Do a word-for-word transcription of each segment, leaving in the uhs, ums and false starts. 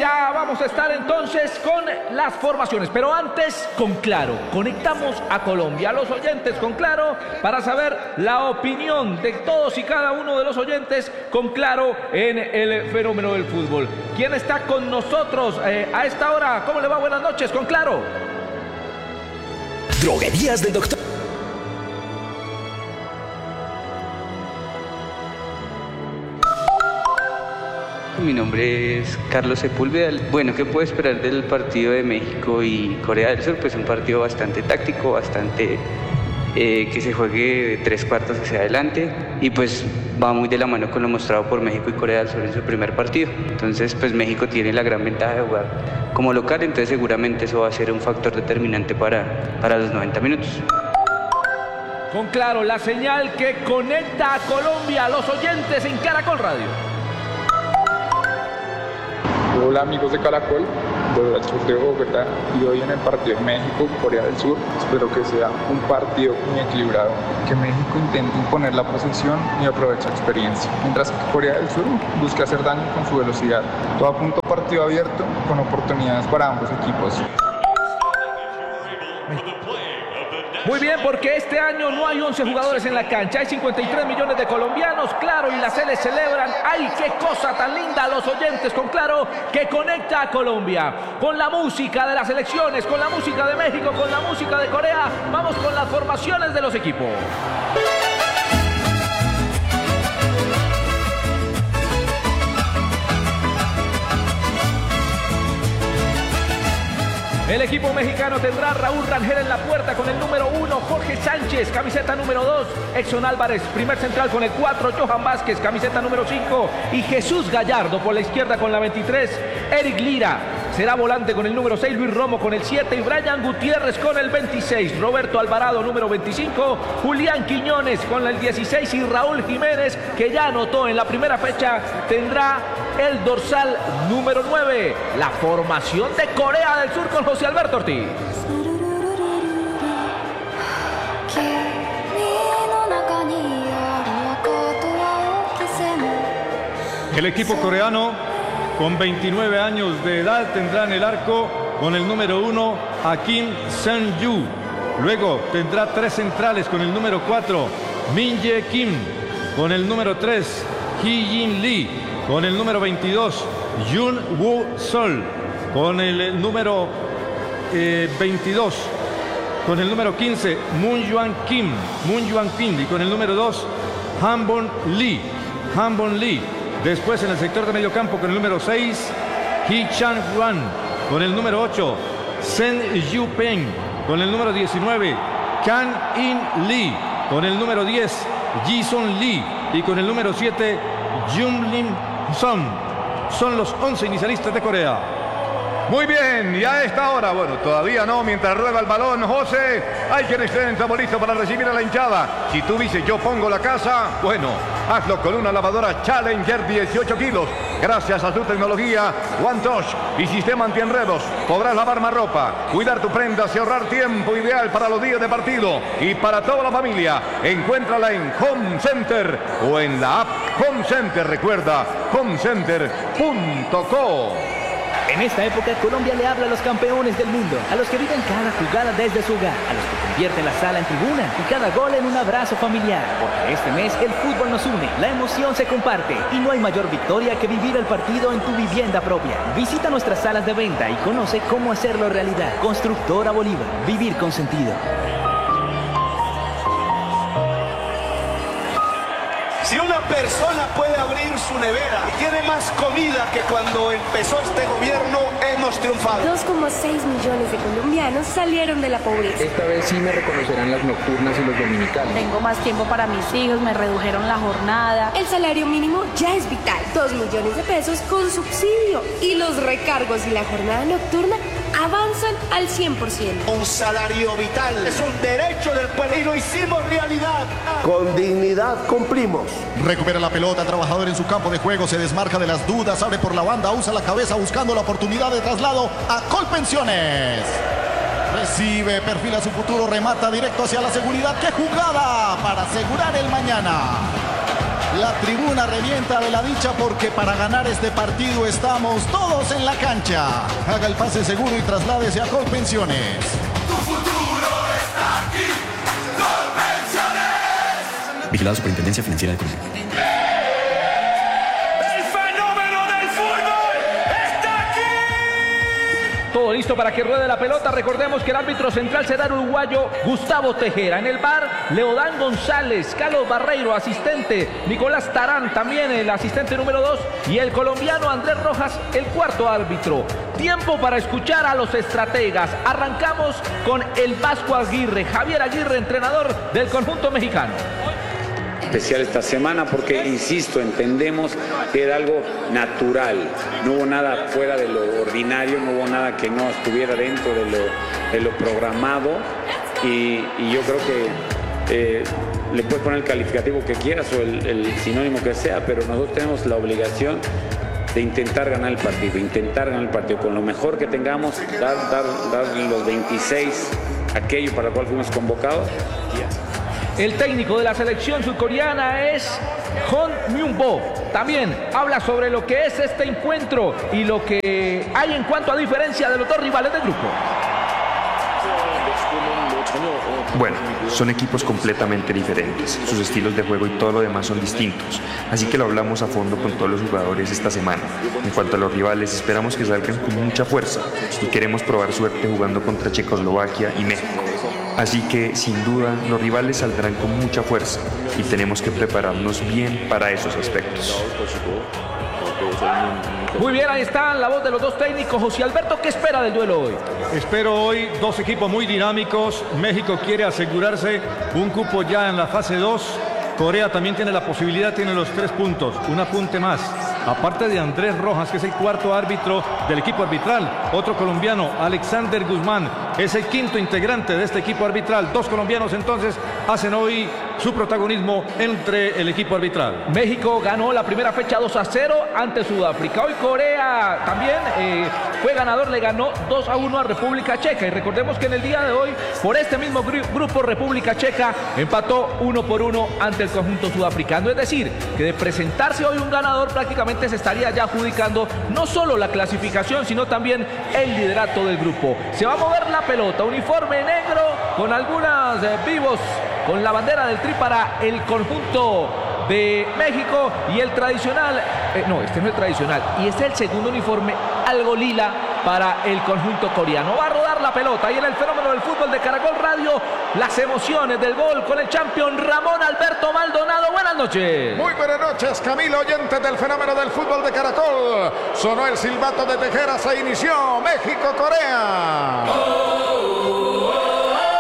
ya vamos a estar entonces con las formaciones. Pero antes, con Claro, conectamos a Colombia, a los oyentes con Claro, para saber la opinión de todos y cada uno de los oyentes con Claro en el fenómeno del fútbol. ¿Quién está con nosotros eh, a esta hora? ¿Cómo le va? Buenas noches con Claro. Droguerías del doctor. Mi nombre es Carlos Sepúlveda. Bueno, ¿qué puedo esperar del partido de México y Corea del Sur? Pues un partido bastante táctico, bastante eh, que se juegue de tres cuartos hacia adelante y pues va muy de la mano con lo mostrado por México y Corea del Sur en su primer partido. Entonces pues México tiene la gran ventaja de jugar como local, entonces seguramente eso va a ser un factor determinante para, para los noventa minutos. Con Claro, la señal que conecta a Colombia, a los oyentes en Caracol Radio. Hola amigos de Caracol, desde el sur de Bogotá y hoy en el partido de México-Corea del Sur espero que sea un partido muy equilibrado, que México intente imponer la posesión y aproveche la experiencia, mientras que Corea del Sur busque hacer daño con su velocidad. Todo apunta a partido abierto con oportunidades para ambos equipos. Muy bien, porque este año no hay once jugadores en la cancha, hay cincuenta y tres millones de colombianos, Claro, y las L celebran. ¡Ay, qué cosa tan linda! Los oyentes con Claro, que conecta a Colombia, con la música de las selecciones, con la música de México, con la música de Corea. Vamos con las formaciones de los equipos. El equipo mexicano tendrá a Raúl Rangel en la puerta con el número uno, Jorge Sánchez, camiseta número dos, Exxon Álvarez, primer central con el cuatro, Johan Vázquez, camiseta número cinco, y Jesús Gallardo por la izquierda con la veintitrés, Eric Lira será volante con el número seis, Luis Romo con el siete y Brian Gutiérrez con el veintiséis, Roberto Alvarado número veinticinco, Julián Quiñones con el dieciséis y Raúl Jiménez, que ya anotó en la primera fecha, tendrá el dorsal número nueve. La formación de Corea del Sur con José Alberto Ortiz. El equipo coreano con veintinueve años de edad tendrá en el arco con el número uno a Kim Seung-yu. Luego tendrá tres centrales con el número cuatro, Min Jae Kim, con el número tres, Hee Jin Lee, con el número veintidós, Jun Woo Sol, con el número eh, veintidós, con el número quince, Moon Yuan Kim, Moon Yuan Kim, y con el número dos, Hanbon Lee, Hanbon Lee. Después en el sector de medio campo con el número seis, Hee Chan-wan, con el número ocho, Sen Yu-peng, con el número diecinueve, Kang In Lee, con el número diez, Ji-son Lee, y con el número siete, Jung Lim Son. Son los once inicialistas de Corea. Muy bien, y a esta hora, bueno, todavía no, mientras rueda el balón, José, hay quien esté en listo para recibir a la hinchada. Si tú dices yo pongo la casa, bueno, hazlo con una lavadora Challenger dieciocho kilos. Gracias a su tecnología One Touch y sistema antienredos, podrás lavar más ropa, cuidar tu prendas y ahorrar tiempo, ideal para los días de partido y para toda la familia. Encuéntrala en Home Center o en la app Home Center. Recuerda, home center punto co. En esta época, Colombia le habla a los campeones del mundo, a los que viven cada jugada desde su hogar, a los que convierten la sala en tribuna y cada gol en un abrazo familiar. Porque este mes el fútbol nos une, la emoción se comparte y no hay mayor victoria que vivir el partido en tu vivienda propia. Visita nuestras salas de venta y conoce cómo hacerlo realidad. Constructora Bolívar, vivir con sentido. Si una persona puede abrir su nevera y tiene más comida que cuando empezó este gobierno, hemos triunfado. dos coma seis millones de colombianos salieron de la pobreza. Esta vez sí me reconocerán las nocturnas y los dominicales. Tengo más tiempo para mis hijos, me redujeron la jornada. El salario mínimo ya es vital, dos millones de pesos con subsidio. Y los recargos y la jornada nocturna avanzan al cien por ciento. Un salario vital es un derecho del pueblo y lo hicimos realidad. Con dignidad cumplimos. Recupera la pelota, trabajador en su campo de juego, se desmarca de las dudas, abre por la banda, usa la cabeza buscando la oportunidad de traslado a Colpensiones. Recibe, perfila su futuro, remata directo hacia la seguridad. ¡Qué jugada para asegurar el mañana! La tribuna revienta de la dicha porque para ganar este partido estamos todos en la cancha. Haga el pase seguro y trasládese a Colpensiones. Tu futuro está aquí. Colpensiones. Vigilado Superintendencia Financiera de Colombia. Todo listo para que ruede la pelota. Recordemos que el árbitro central será el uruguayo Gustavo Tejera. En el V A R, Leodán González, Carlos Barreiro, asistente. Nicolás Tarán, también el asistente número dos. Y el colombiano Andrés Rojas, el cuarto árbitro. Tiempo para escuchar a los estrategas. Arrancamos con el Vasco Aguirre, Javier Aguirre, entrenador del conjunto mexicano. Especial esta semana porque, insisto, entendemos que era algo natural, no hubo nada fuera de lo ordinario, no hubo nada que no estuviera dentro de lo, de lo programado y, y yo creo que eh, le puedes poner el calificativo que quieras o el, el sinónimo que sea, pero nosotros tenemos la obligación de intentar ganar el partido, intentar ganar el partido con lo mejor que tengamos, dar, dar, dar los veintiséis, aquello para lo cual fuimos convocados. El técnico de la selección surcoreana es Hong Myung-bo. También habla sobre lo que es este encuentro y lo que hay en cuanto a diferencia de los dos rivales del grupo. Bueno, son equipos completamente diferentes, sus estilos de juego y todo lo demás son distintos, así que lo hablamos a fondo con todos los jugadores esta semana. En cuanto a los rivales, esperamos que salgan con mucha fuerza y queremos probar suerte jugando contra Checoslovaquia y México. Así que, sin duda, los rivales saldrán con mucha fuerza y tenemos que prepararnos bien para esos aspectos. Muy bien, ahí está la voz de los dos técnicos. José Alberto, ¿qué espera del duelo hoy? Espero hoy dos equipos muy dinámicos. México quiere asegurarse un cupo ya en la fase dos. Corea también tiene la posibilidad, tiene los tres puntos, un apunte más. Aparte de Andrés Rojas, que es el cuarto árbitro del equipo arbitral, otro colombiano, Alexander Guzmán, es el quinto integrante de este equipo arbitral. Dos colombianos entonces hacen hoy su protagonismo entre el equipo arbitral. México ganó la primera fecha dos a cero ante Sudáfrica. Hoy Corea también eh, fue ganador, le ganó dos a uno a República Checa. Y recordemos que en el día de hoy, por este mismo gru grupo, República Checa empató uno por uno ante el conjunto sudafricano. Es decir, que de presentarse hoy un ganador, prácticamente se estaría ya adjudicando no solo la clasificación, sino también el liderato del grupo. Se va a mover la pelota, uniforme negro con algunos eh, vivos, con la bandera del Tri para el conjunto de México y el tradicional, eh, no, este no es el tradicional, y este es el segundo uniforme algo lila para el conjunto coreano. Va a rodar la pelota y en el fenómeno del fútbol de Caracol Radio, las emociones del gol con el campeón Ramón Alberto Maldonado. Buenas noches. Muy buenas noches, Camilo, oyentes del fenómeno del fútbol de Caracol. Sonó el silbato de Tejera, se inició México-Corea. Oh, oh, oh.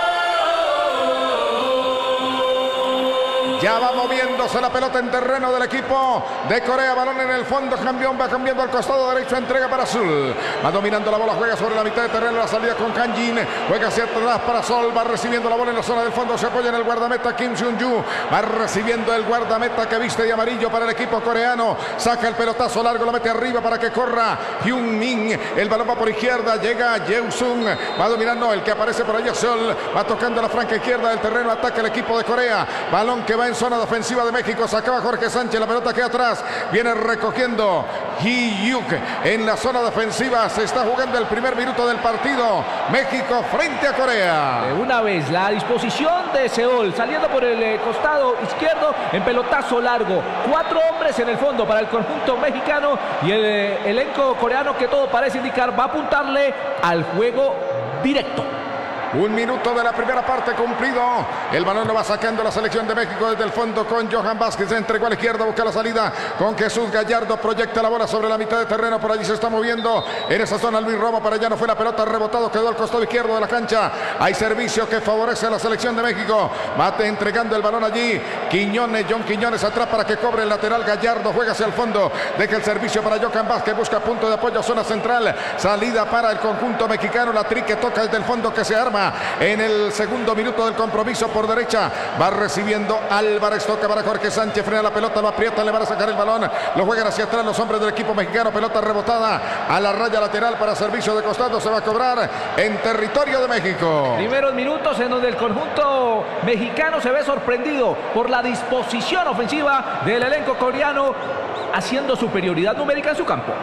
Ya va moviéndose la pelota en terreno del equipo de Corea. Balón en el fondo, campeón va cambiando al costado derecho, entrega para Azul. Va dominando la bola, juega sobre la mitad de terreno, la salida con Kanjin. Juega hacia atrás para Sol, va recibiendo la bola en la zona del fondo, se apoya en el guardameta Kim Seung-ju. Va recibiendo el guardameta que viste de amarillo para el equipo coreano. Saca el pelotazo largo, lo mete arriba para que corra Hyun Min. El balón va por izquierda, llega Yeusung. Va dominando el que aparece por allá, Sol. Va tocando la franca izquierda del terreno, ataca el equipo de Corea. Balón que va en zona defensiva de México, sacaba Jorge Sánchez, la pelota queda atrás, viene recogiendo Hee-yuk en la zona defensiva. Se está jugando el primer minuto del partido, México frente a Corea. De una vez la disposición de Seol, saliendo por el eh, costado izquierdo en pelotazo largo, cuatro hombres en el fondo para el conjunto mexicano y el eh, elenco coreano, que todo parece indicar va a apuntarle al juego directo. Un minuto de la primera parte cumplido. El balón lo va sacando la selección de México desde el fondo con Johan Vázquez. Se entregó a la izquierda, busca la salida con Jesús Gallardo. Proyecta la bola sobre la mitad de terreno. Por allí se está moviendo en esa zona Luis Romo. Para allá no fue la pelota, rebotado, quedó al costado izquierdo de la cancha. Hay servicio que favorece a la selección de México. Mate entregando el balón allí. Quiñones, John Quiñones atrás para que cobre el lateral. Gallardo juega hacia el fondo. Deja el servicio para Johan Vázquez. Busca punto de apoyo, zona central. Salida para el conjunto mexicano. La tri que toca desde el fondo, que se arma zona en el segundo minuto del compromiso. Por derecha va recibiendo Álvarez, toca para Jorge Sánchez, frena la pelota, lo aprieta, le van a sacar el balón, lo juegan hacia atrás los hombres del equipo mexicano, pelota rebotada a la raya lateral para servicio de costado, se va a cobrar en territorio de México. Primeros minutos en donde el conjunto mexicano se ve sorprendido por la disposición ofensiva del elenco coreano, haciendo superioridad numérica en su campo.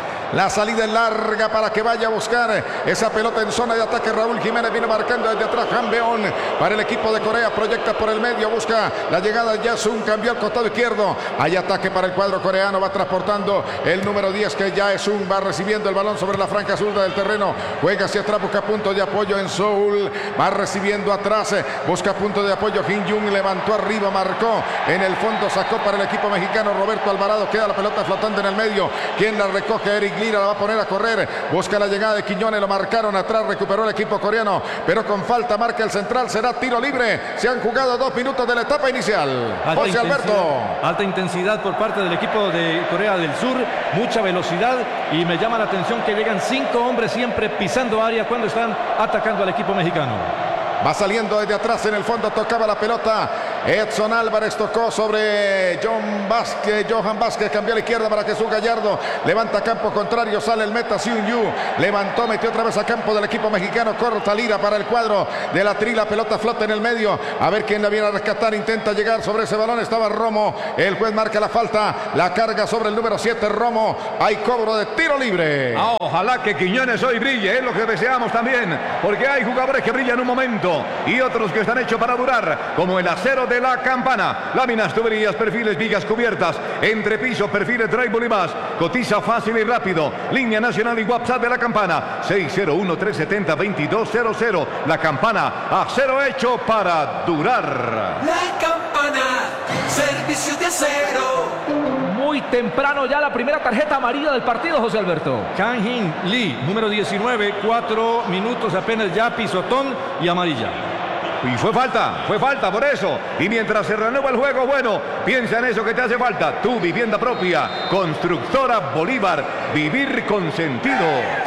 La salida es larga para que vaya a buscar esa pelota en zona de ataque. Raúl Jiménez viene marcando desde atrás. Campeón para el equipo de Corea. Proyecta por el medio. Busca la llegada de Jae-sung. Cambió al costado izquierdo. Hay ataque para el cuadro coreano. Va transportando el número diez que Jae-sung. Va recibiendo el balón sobre la franja zurda del terreno. Juega hacia atrás. Busca punto de apoyo en Seúl. Va recibiendo atrás. Busca punto de apoyo. Jin-Jung levantó arriba. Marcó en el fondo. Sacó para el equipo mexicano Roberto Alvarado. Queda la pelota flotando en el medio. Quien la recoge? Eric Lira, la va a poner a correr, busca la llegada de Quiñones, lo marcaron atrás, recuperó el equipo coreano, pero con falta marca el central, será tiro libre. Se han jugado dos minutos de la etapa inicial. Alta José Alberto. Alta intensidad por parte del equipo de Corea del Sur, mucha velocidad, y me llama la atención que llegan cinco hombres siempre pisando área cuando están atacando al equipo mexicano. Va saliendo desde atrás, en el fondo tocaba la pelota Edson Álvarez, tocó sobre John Vázquez, Johan Vázquez, cambió a la izquierda para Jesús Gallardo, levanta campo contrario, sale el meta Seung Yu, levantó, metió otra vez a campo del equipo mexicano, corta Lira para el cuadro de la Tri, la pelota flota en el medio, a ver quién la viene a rescatar, intenta llegar sobre ese balón, estaba Romo, el juez marca la falta, la carga sobre el número siete Romo, hay cobro de tiro libre. Ah, ojalá que Quiñones hoy brille, es lo que deseamos también, porque hay jugadores que brillan un momento y otros que están hechos para durar, como el acero de la Campana. Láminas, tuberías, perfiles, vigas cubiertas, entrepiso, perfiles, drywall y más. Cotiza fácil y rápido. Línea nacional y WhatsApp de la Campana, seis cero uno, tres siete cero, dos dos cero cero. La Campana, acero hecho para durar. La Campana, servicio de acero. Muy temprano ya la primera tarjeta amarilla del partido, José Alberto. Kang-in Lee, número diecinueve, cuatro minutos apenas ya, pisotón y amarilla. Y fue falta, fue falta por eso. Y mientras se renueva el juego, bueno, piensa en eso que te hace falta. Tu vivienda propia, Constructora Bolívar, vivir con sentido.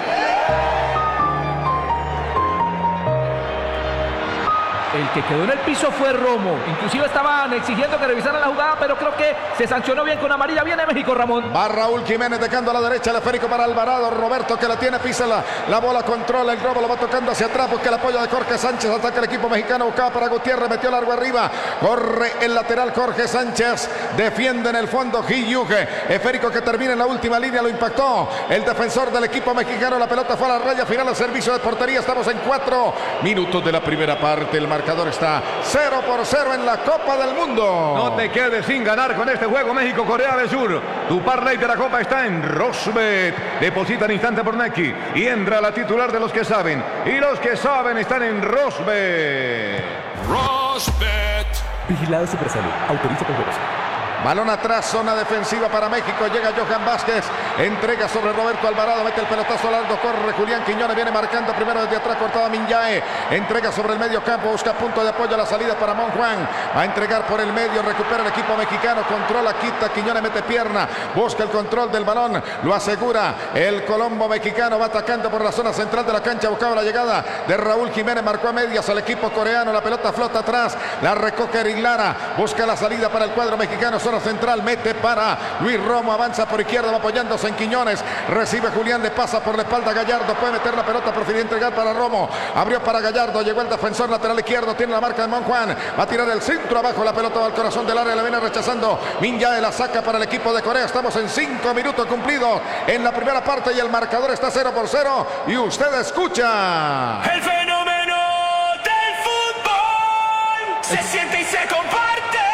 El que quedó en el piso fue Romo. Inclusive estaban exigiendo que revisaran la jugada, pero creo que se sancionó bien con amarilla. Viene México, Ramón. Va Raúl Jiménez dejando a la derecha el esférico para Alvarado. Roberto que la tiene, pisa la, la bola, controla el globo, lo va tocando hacia atrás, busca el apoyo de Jorge Sánchez, ataca el equipo mexicano, buscaba para Gutiérrez, metió largo arriba, corre el lateral Jorge Sánchez, defiende en el fondo Ji-Hyuk, esférico que termina en la última línea, lo impactó el defensor del equipo mexicano, la pelota fue a la raya final al servicio de portería. Estamos en cuatro minutos de la primera parte, el marcador está cero por cero en la Copa del Mundo. No te quedes sin ganar con este juego México-Corea del Sur. Tu parlay de la Copa está en Rosbet. Deposita en instante por Neki y entra la titular de los que saben. Y los que saben están en Rosbet. Rosbet. Vigilado Supersalud. Autoriza con juegos. Balón atrás, zona defensiva para México. Llega Johan Vázquez, entrega sobre Roberto Alvarado, mete el pelotazo largo, corre Julián Quiñones, viene marcando primero desde atrás, cortado a Minyae, entrega sobre el medio campo, busca punto de apoyo a la salida para Mon Juan, va a entregar por el medio, recupera el equipo mexicano, controla, quita, Quiñones mete pierna, busca el control del balón, lo asegura el Colombo mexicano, va atacando por la zona central de la cancha, buscaba la llegada de Raúl Jiménez, marcó a medias al equipo coreano, la pelota flota atrás, la recoge Eric Lara, busca la salida para el cuadro mexicano, central, mete para Luis Romo, avanza por izquierda, va apoyándose en Quiñones, recibe Julián, le pasa por la espalda a Gallardo, puede meter la pelota, prefiere entregar para Romo, abrió para Gallardo, llegó el defensor lateral izquierdo, tiene la marca de Mon Juan, va a tirar el centro abajo, la pelota va al corazón del área, la viene rechazando Minyae, la saca para el equipo de Corea. Estamos en cinco minutos cumplidos en la primera parte y el marcador está cero por cero y usted escucha el fenómeno del fútbol se siente y se comparte.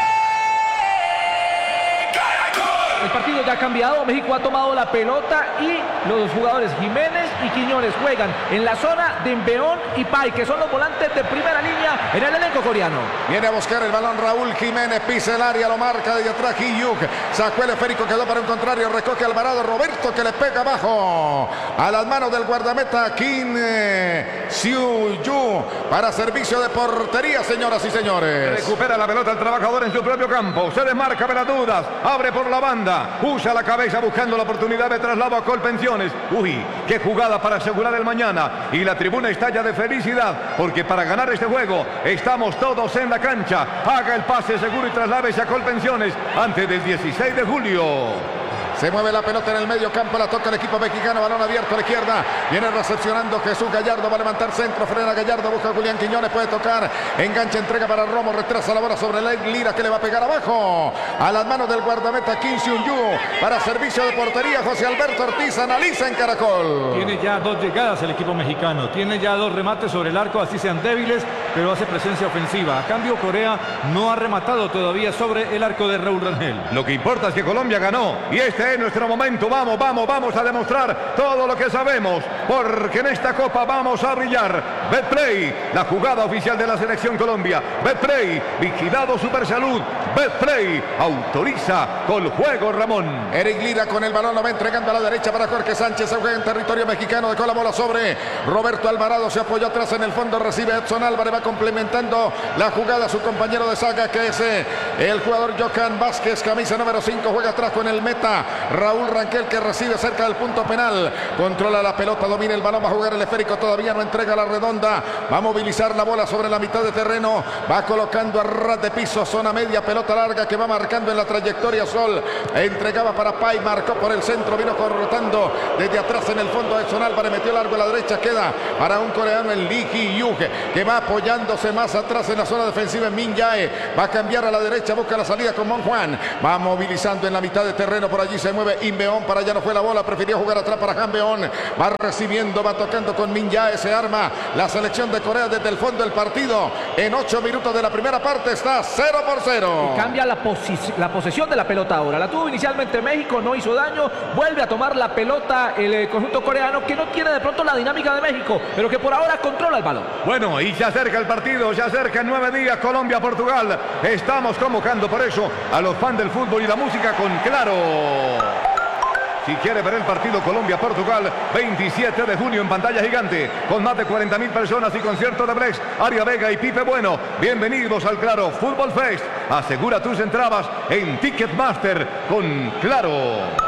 El partido ya ha cambiado, México ha tomado la pelota y los jugadores Jiménez y Quiñones juegan en la zona de Enveón y Pai, que son los volantes de primera línea en el elenco coreano. Viene a buscar el balón Raúl Jiménez, pisa el área, lo marca desde atrás Ji-Hyuk, sacó el esférico, quedó para un contrario, recoge Alvarado, Roberto que le pega abajo a las manos del guardameta Kim eh, Seung-Yu para servicio de portería, señoras y señores. Recupera la pelota el trabajador en su propio campo, se desmarca de las dudas, abre por la banda. usa la cabeza buscando la oportunidad de traslado a Colpensiones. Uy, qué jugada para asegurar el mañana. Y la tribuna estalla de felicidad porque para ganar este juego estamos todos en la cancha. Haga el pase seguro y trasládese a Colpensiones antes del dieciséis de julio. Se mueve la pelota en el medio campo, la toca el equipo mexicano, balón abierto a la izquierda, viene recepcionando Jesús Gallardo, va a levantar centro, frena Gallardo, busca a Julián Quiñones, puede tocar, engancha, entrega para Romo, retrasa la bola sobre Lira que le va a pegar abajo, a las manos del guardameta Kim Seung-yu, para servicio de portería, José Alberto Ortiz analiza en Caracol. Tiene ya dos llegadas el equipo mexicano, tiene ya dos remates sobre el arco, así sean débiles, pero hace presencia ofensiva. A cambio, Corea no ha rematado todavía sobre el arco de Raúl Rangel. Lo que importa es que Colombia ganó y este es nuestro momento. Vamos, vamos, vamos a demostrar todo lo que sabemos, porque en esta copa vamos a brillar. Betplay, la jugada oficial de la selección Colombia. Betplay, vigilado Supersalud. Betplay autoriza con juego Ramón. Eric Lira con el balón, lo va entregando a la derecha para Jorge Sánchez. Se juega en territorio mexicano, dejó la bola sobre Roberto Alvarado, se apoyó atrás en el fondo, recibe Edson Álvarez, va complementando la jugada su compañero de saga, que es eh, el jugador Johan Vázquez, camisa número cinco, juega atrás con el meta Raúl Rangel, que recibe cerca del punto penal, controla la pelota, domina el balón, va a jugar el esférico, todavía no entrega la redonda, va a movilizar la bola sobre la mitad de terreno, va colocando a ras de piso, zona media, pelota larga que va marcando en la trayectoria Sol, entregaba para Pay, marcó por el centro, vino corrotando desde atrás en el fondo, Edson Álvarez metió largo a la derecha, queda para un coreano el Lee Ji-Young, que va apoyándose más atrás en la zona defensiva en Min Jae, va a cambiar a la derecha, busca la salida con Mon Juan, va movilizando en la mitad de terreno, por allí se mueve Inbeon, para allá no fue la bola, prefirió jugar atrás para Han Beon, va recibiendo, va tocando con Min Jae, se arma la selección de Corea desde el fondo del partido, en ocho minutos de la primera parte está cero por cero. Y cambia la, la posesión de la pelota ahora, la tuvo inicialmente México, no hizo daño, vuelve a tomar la pelota el eh, conjunto coreano, que no tiene de pronto la dinámica de México, pero que por ahora controla el balón. Bueno, y se acerca el partido, se acerca en nueve días Colombia-Portugal, estamos convocando por eso a los fans del fútbol y la música con Claro. Si quiere ver el partido Colombia-Portugal, veintisiete de junio en pantalla gigante, con más de cuarenta mil personas y concierto de Blex, Aria Vega y Pipe Bueno. Bienvenidos al Claro Fútbol Fest. Asegura tus entradas en Ticketmaster con Claro.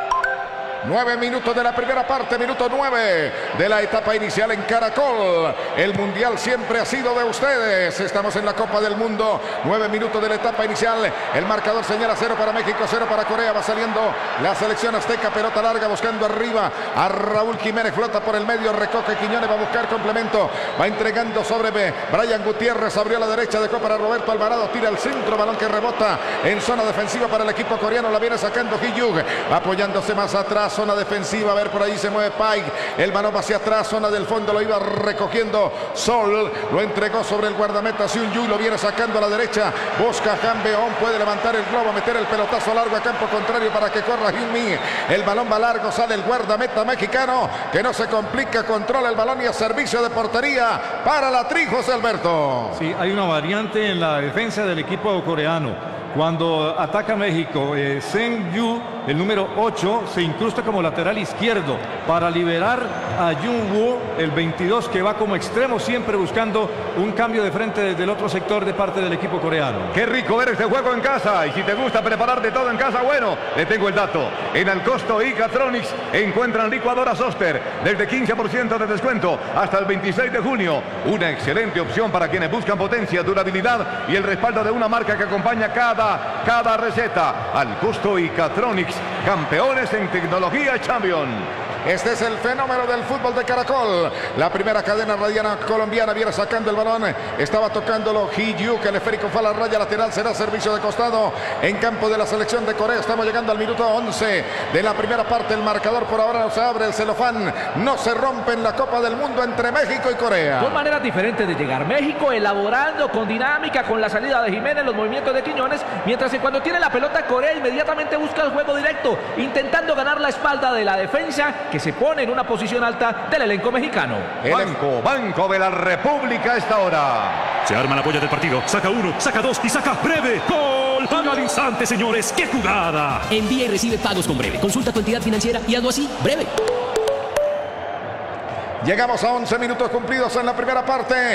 Nueve minutos de la primera parte, minuto nueve de la etapa inicial en Caracol. El mundial siempre ha sido de ustedes. Estamos en la Copa del Mundo. Nueve minutos de la etapa inicial. El marcador señala cero para México, cero para Corea. Va saliendo la selección azteca. Pelota larga buscando arriba a Raúl Jiménez. Flota por el medio. Recoge Quiñones. Va a buscar complemento. Va entregando sobre Brian Gutiérrez. Abrió a la derecha. Dejó para Roberto Alvarado. Tira al centro. Balón que rebota en zona defensiva para el equipo coreano. La viene sacando Ji-Young. Va apoyándose más atrás. Zona defensiva, a ver, por ahí se mueve Pike, el balón hacia atrás, zona del fondo, lo iba recogiendo Sol, lo entregó sobre el guardameta Seung-Yu, lo viene sacando a la derecha, busca Han Beon, puede levantar el globo, meter el pelotazo largo a campo contrario para que corra Jin-Mi, el balón va largo, sale el guardameta mexicano, que no se complica, controla el balón y a servicio de portería para la tri, José Alberto. Sí, hay una variante en la defensa del equipo coreano. Cuando ataca México, eh, Seung-Yu, el número ocho, se incrusta como lateral izquierdo para liberar a Jung-Woo, el veintidós, que va como extremo siempre buscando un cambio de frente desde el otro sector de parte del equipo coreano. Qué rico ver este juego en casa, y si te gusta preparar de todo en casa, bueno, le tengo el dato. En Alcosto y Catronics encuentran licuadoras Oster desde quince por ciento de descuento hasta el veintiséis de junio. Una excelente opción para quienes buscan potencia, durabilidad y el respaldo de una marca que acompaña cada Cada receta. Alcosto y Catronics, campeones en tecnología Champion. Este es el fenómeno del fútbol de Caracol. La primera cadena radiana colombiana viene sacando el balón. Estaba tocándolo Ji-Young, que el esférico fue a la raya lateral. Será servicio de costado en campo de la selección de Corea. Estamos llegando al minuto once de la primera parte. El marcador por ahora no se abre. El celofán no se rompe en la Copa del Mundo entre México y Corea. Dos maneras diferentes de llegar. México elaborando con dinámica, con la salida de Jiménez, los movimientos de Quiñones. Mientras que cuando tiene la pelota, Corea inmediatamente busca el juego directo, intentando ganar la espalda de la defensa, que se pone en una posición alta del elenco mexicano. El banco, banco de la República a esta hora. Se arma la polla del partido, saca uno, saca dos y saca Breve. ¡Gol! Al instante, señores, ¡qué jugada! Envía y recibe pagos con Breve. Consulta tu entidad financiera y hazlo así, Breve. Llegamos a once minutos cumplidos en la primera parte.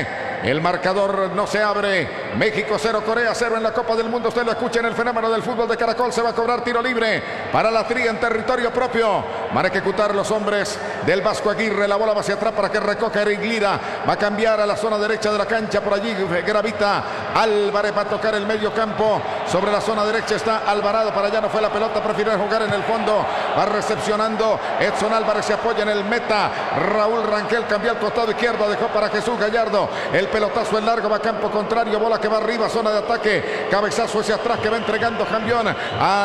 El marcador no se abre. México cero, Corea cero en la Copa del Mundo. Usted lo escucha en el fenómeno del fútbol de Caracol. Se va a cobrar tiro libre para la Tri en territorio propio. Van a ejecutar los hombres del Vasco Aguirre. La bola va hacia atrás para que recoja Eric Lira. Va a cambiar a la zona derecha de la cancha. Por allí gravita Álvarez. Va a tocar el medio campo. Sobre la zona derecha está Alvarado. Para allá no fue la pelota. Prefirió jugar en el fondo. Va recepcionando Edson Álvarez. Se apoya en el meta. Raúl Rangel cambia al costado izquierdo. Dejó para Jesús Gallardo. El pelotazo en largo. Va a campo contrario. Bola que va arriba. Zona de ataque. Cabezazo hacia atrás que va entregando Jambión a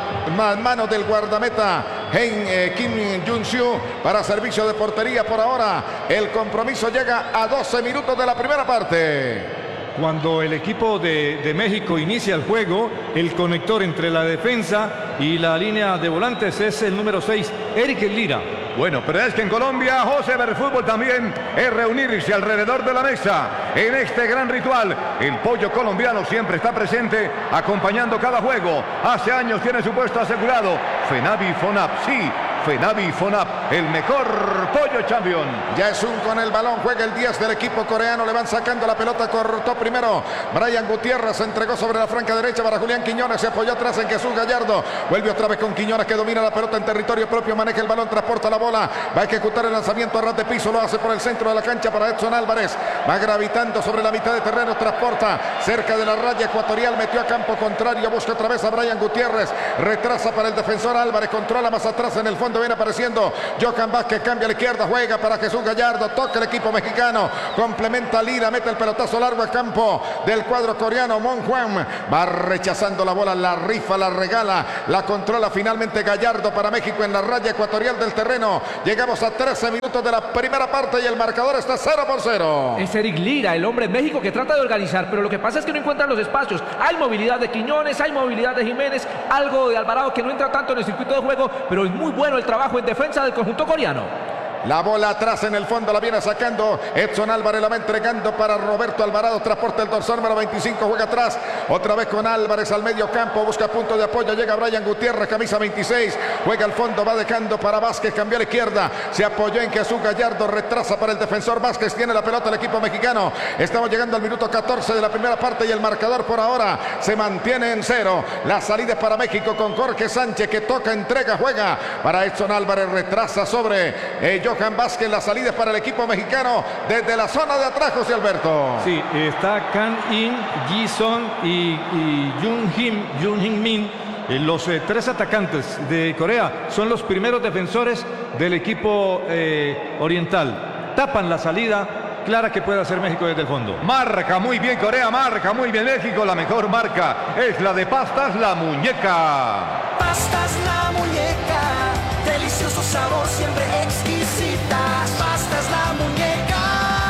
la mano del guardameta en eh, Kim Jun-soo para servicio de portería. Por ahora el compromiso llega a doce minutos de la primera parte. Cuando el equipo de, de México inicia el juego, el conector entre la defensa y la línea de volantes es el número seis, Eric Lira. Bueno, pero es que en Colombia, José, ver fútbol también es reunirse alrededor de la mesa. En este gran ritual, el pollo colombiano siempre está presente, acompañando cada juego. Hace años tiene su puesto asegurado. Fenavi Fonap, sí. Fenavi Fonap, el mejor pollo champion. Ya es un con el balón, juega el diez del equipo coreano, le van sacando la pelota, cortó primero Brian Gutiérrez, se entregó sobre la franca derecha para Julián Quiñones, se apoyó atrás en Jesús Gallardo, vuelve otra vez con Quiñones que domina la pelota en territorio propio, maneja el balón, transporta la bola, va a ejecutar el lanzamiento a ras de piso, lo hace por el centro de la cancha para Edson Álvarez, va gravitando sobre la mitad de terreno, transporta cerca de la raya ecuatorial, metió a campo contrario, busca otra vez a Brian Gutiérrez, retrasa para el defensor Álvarez, controla más atrás en el fondo, viene apareciendo Johan Vázquez, cambia a la izquierda, juega para Jesús Gallardo, toca el equipo mexicano, complementa Lira, mete el pelotazo largo al campo del cuadro coreano. Mon Juan va rechazando la bola, la rifa, la regala, la controla finalmente Gallardo para México en la raya ecuatorial del terreno. Llegamos a trece minutos de la primera parte y el marcador está cero por cero. Es Eric Lira, el hombre en México que trata de organizar, pero lo que pasa es que no encuentran los espacios. Hay movilidad de Quiñones, hay movilidad de Jiménez, algo de Alvarado que no entra tanto en el circuito de juego, pero es muy bueno el trabajo en defensa del conjunto coreano. La bola atrás en el fondo, la viene sacando Edson Álvarez, la va entregando para Roberto Alvarado, transporta el dorsal número veinticinco, juega atrás, otra vez con Álvarez al medio campo, busca punto de apoyo, llega Brian Gutiérrez, camisa veintiséis, juega al fondo, va dejando para Vázquez, cambió a la izquierda, se apoyó en Jesús Gallardo, retrasa para el defensor Vázquez, tiene la pelota el equipo mexicano, estamos llegando al minuto catorce de la primera parte y el marcador por ahora se mantiene en cero. La salida es para México con Jorge Sánchez que toca, entrega, juega para Edson Álvarez, retrasa sobre eh, Johan Vázquez, la salida es para el equipo mexicano desde la zona de atrás, José Alberto. Sí, está Kang In, Ji-Son y, y Jun Him, Jun Hin Min. Eh, los eh, tres atacantes de Corea son los primeros defensores del equipo eh, oriental. Tapan la salida clara que puede hacer México desde el fondo. Marca muy bien Corea, marca muy bien México. La mejor marca es la de Pastas La Muñeca. Pastas La Muñeca, delicioso sabor, siempre exquisitas. Pastas La Muñeca,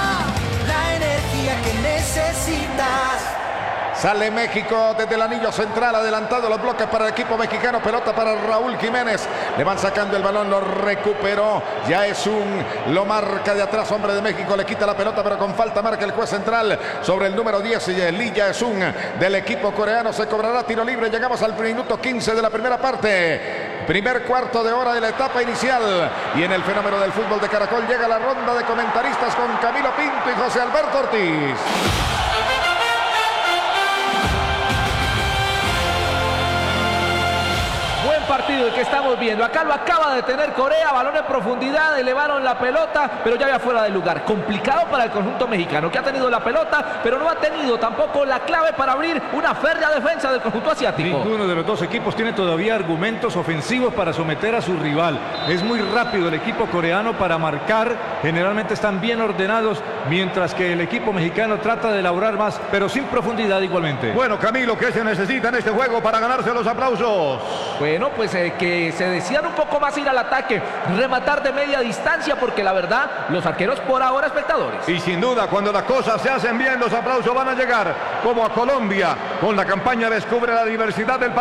la energía que necesitas. Sale México desde el anillo central, adelantado los bloques para el equipo mexicano, pelota para Raúl Jiménez, le van sacando el balón, lo recuperó, ya es un, lo marca de atrás, hombre de México, le quita la pelota pero con falta marca el juez central sobre el número diez, y Lee Jae-sung del equipo coreano, se cobrará tiro libre, llegamos al minuto quince de la primera parte, primer cuarto de hora de la etapa inicial, y en el fenómeno del fútbol de Caracol llega la ronda de comentaristas con Camilo Pinto y José Alberto Ortiz. Partido el que estamos viendo, acá lo acaba de tener Corea, balón en profundidad, elevaron la pelota, pero ya había fuera de lugar, complicado para el conjunto mexicano, que ha tenido la pelota, pero no ha tenido tampoco la clave para abrir una férrea defensa del conjunto asiático. Ninguno de los dos equipos tiene todavía argumentos ofensivos para someter a su rival, es muy rápido el equipo coreano para marcar, generalmente están bien ordenados, mientras que el equipo mexicano trata de elaborar más, pero sin profundidad igualmente. Bueno, Camilo, ¿qué se necesita en este juego para ganarse los aplausos? Bueno, pues eh, que se decían un poco más ir al ataque, rematar de media distancia, porque la verdad, los arqueros por ahora espectadores. Y sin duda, cuando las cosas se hacen bien, los aplausos van a llegar, como a Colombia, con la campaña Descubre la diversidad del país.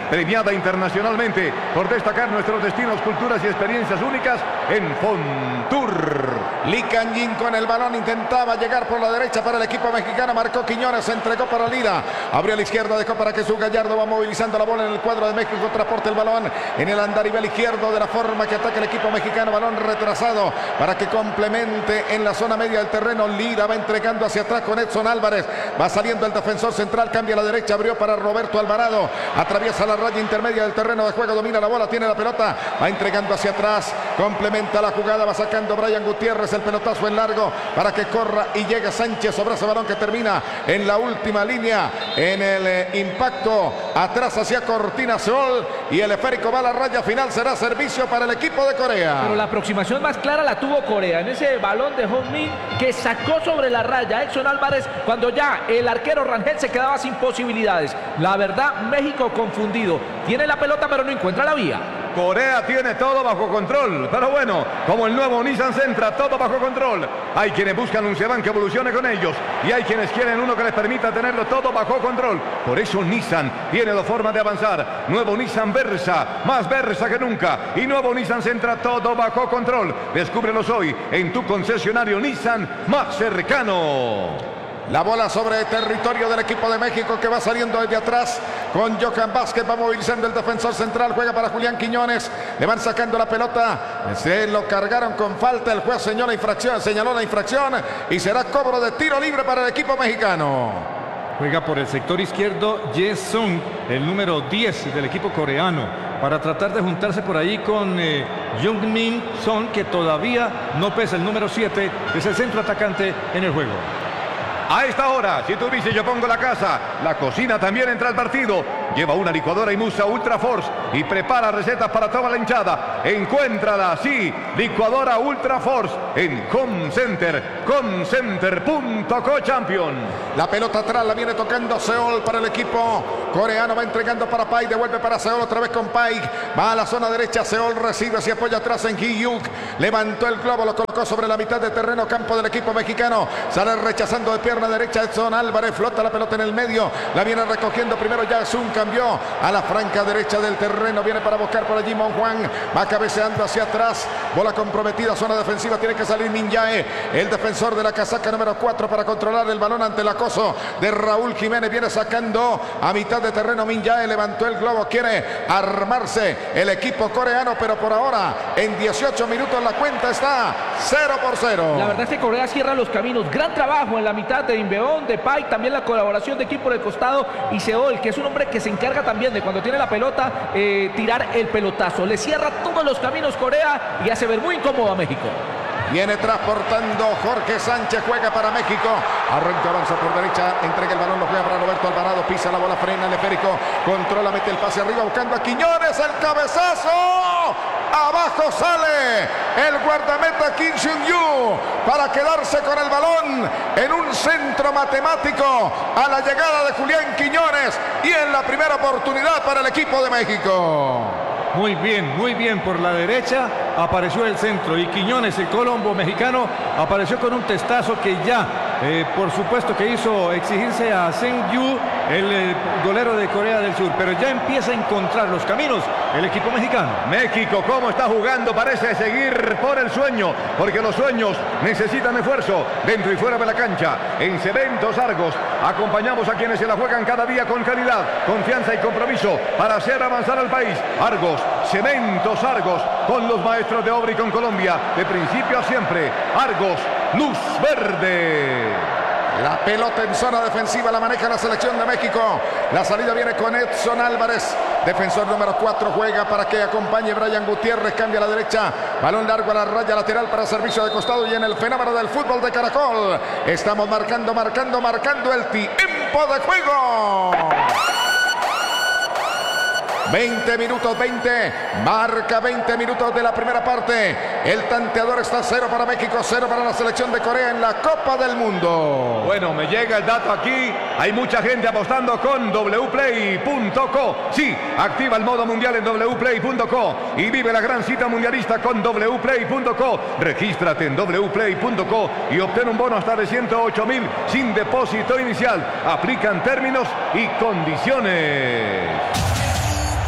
premiada internacionalmente por destacar nuestros destinos, culturas y experiencias únicas en Fontour. Lee Kang-in con el balón intentaba llegar por la derecha para el equipo mexicano, marcó Quiñones, se entregó para Lira, abrió a la izquierda, dejó para Jesús Gallardo, va movilizando la bola en el cuadro de México, transporta el balón en el andarivel izquierdo de la forma que ataca el equipo mexicano, balón retrasado para que complemente en la zona media del terreno. Lira va entregando hacia atrás con Edson Álvarez, va saliendo el defensor central, cambia a la derecha, abrió para Roberto Alvarado, atraviesa la raya intermedia del terreno de juego, domina la bola, tiene la pelota, va entregando hacia atrás, complementa la jugada, va sacando Brian Gutiérrez, el pelotazo en largo para que corra y llegue Sánchez sobre ese balón que termina en la última línea, en el eh, impacto atrás hacia Cortina Seol, y el esférico va a la raya final, será servicio para el equipo de Corea. Pero la aproximación más clara la tuvo Corea en ese balón de Hong-min que sacó sobre la raya Edson Álvarez cuando ya el arquero Rangel se quedaba sin posibilidades. La verdad, México confundido, tiene la pelota pero no encuentra la vía. Corea tiene todo bajo control, pero bueno, como el nuevo Nissan Sentra, todo bajo control. Hay quienes buscan un sedán que evolucione con ellos y hay quienes quieren uno que les permita tenerlo todo bajo control. Por eso Nissan tiene dos formas de avanzar. Nuevo Nissan Versa, más Versa que nunca, y nuevo Nissan Sentra, todo bajo control. Descúbrelos hoy en tu concesionario Nissan más cercano. La bola sobre territorio del equipo de México que va saliendo desde atrás con Johan Vázquez, va movilizando el defensor central, juega para Julián Quiñones, le van sacando la pelota, se lo cargaron con falta, el juez señaló la infracción, señaló la infracción y será cobro de tiro libre para el equipo mexicano. Juega por el sector izquierdo Jae-sung, el número diez del equipo coreano, para tratar de juntarse por ahí con eh, Jung-min Son, que todavía no pesa el número siete, es el centro atacante en el juego. A esta hora, si tú dices yo pongo la casa, la cocina también entra al partido. Lleva una licuadora Imusa Ultra Force y prepara recetas para toda la hinchada. Encuéntrala, sí, licuadora Ultra Force en Home Center, homecenter punto co champion. La pelota atrás la viene tocando Seol para el equipo coreano, va entregando para Paik, devuelve para Seol otra vez con Paik, va a la zona derecha, Seol recibe, se apoya atrás en Gi-yuk, levantó el globo, lo colocó sobre la mitad de terreno, campo del equipo mexicano, sale rechazando de pierna derecha Edson Álvarez, flota la pelota en el medio, la viene recogiendo primero Jae-sung, cambió a la franca derecha del terreno, viene para buscar por allí Mon Juan, va cabeceando hacia atrás, bola comprometida, zona defensiva, tiene que salir Min Jae, el defensor de la casaca número cuatro para controlar el balón ante el acoso de Raúl Jiménez, viene sacando a mitad de terreno Min Jae, levantó el globo, quiere armarse el equipo coreano, pero por ahora en dieciocho minutos la cuenta está cero por cero. La verdad es que Corea cierra los caminos, gran trabajo en la mitad de Inbeón, de Paik, también la colaboración de equipo de costado y Seol, que es un hombre que se encarga también de cuando tiene la pelota eh, tirar el pelotazo, le cierra todos los caminos Corea y hace ver muy incómodo a México. Viene transportando Jorge Sánchez, juega para México, arranca, avanza por derecha, entrega el balón, lo juega para Roberto Alvarado, pisa la bola, frena el esférico, controla, mete el pase arriba, buscando a Quiñones, el cabezazo, abajo sale el guardameta Kim Seung-yu para quedarse con el balón en un centro matemático a la llegada de Julián Quiñones y en la primera oportunidad para el equipo de México. Muy bien, muy bien por la derecha, apareció el centro y Quiñones, el colombo mexicano, apareció con un testazo que ya, eh, por supuesto que hizo exigirse a Seung-yu, el eh, golero de Corea del Sur, pero ya empieza a encontrar los caminos el equipo mexicano. México, cómo está jugando, parece seguir por el sueño, porque los sueños necesitan esfuerzo dentro y fuera de la cancha. En Cementos Argos acompañamos a quienes se la juegan cada día con calidad, confianza y compromiso para hacer avanzar al país. Argos, Cementos Argos, con los maestros de obra y con Colombia, de principio a siempre. Argos, luz verde. La pelota en zona defensiva la maneja la selección de México. La salida viene con Edson Álvarez. Defensor número cuatro juega para que acompañe Brian Gutiérrez. Cambia a la derecha. Balón largo a la raya lateral para servicio de costado. Y en el fenómeno del fútbol de Caracol estamos marcando, marcando, marcando el tiempo de juego. veinte minutos, veinte, marca veinte minutos de la primera parte. El tanteador está cero para México, cero para la selección de Corea en la Copa del Mundo. Bueno, me llega el dato aquí, hay mucha gente apostando con doble u play punto co. Sí, activa el modo mundial en doble u play punto co y vive la gran cita mundialista con doble u play punto co. Regístrate en doble u play punto co y obtén un bono hasta de ciento ocho mil sin depósito inicial. Aplican términos y condiciones.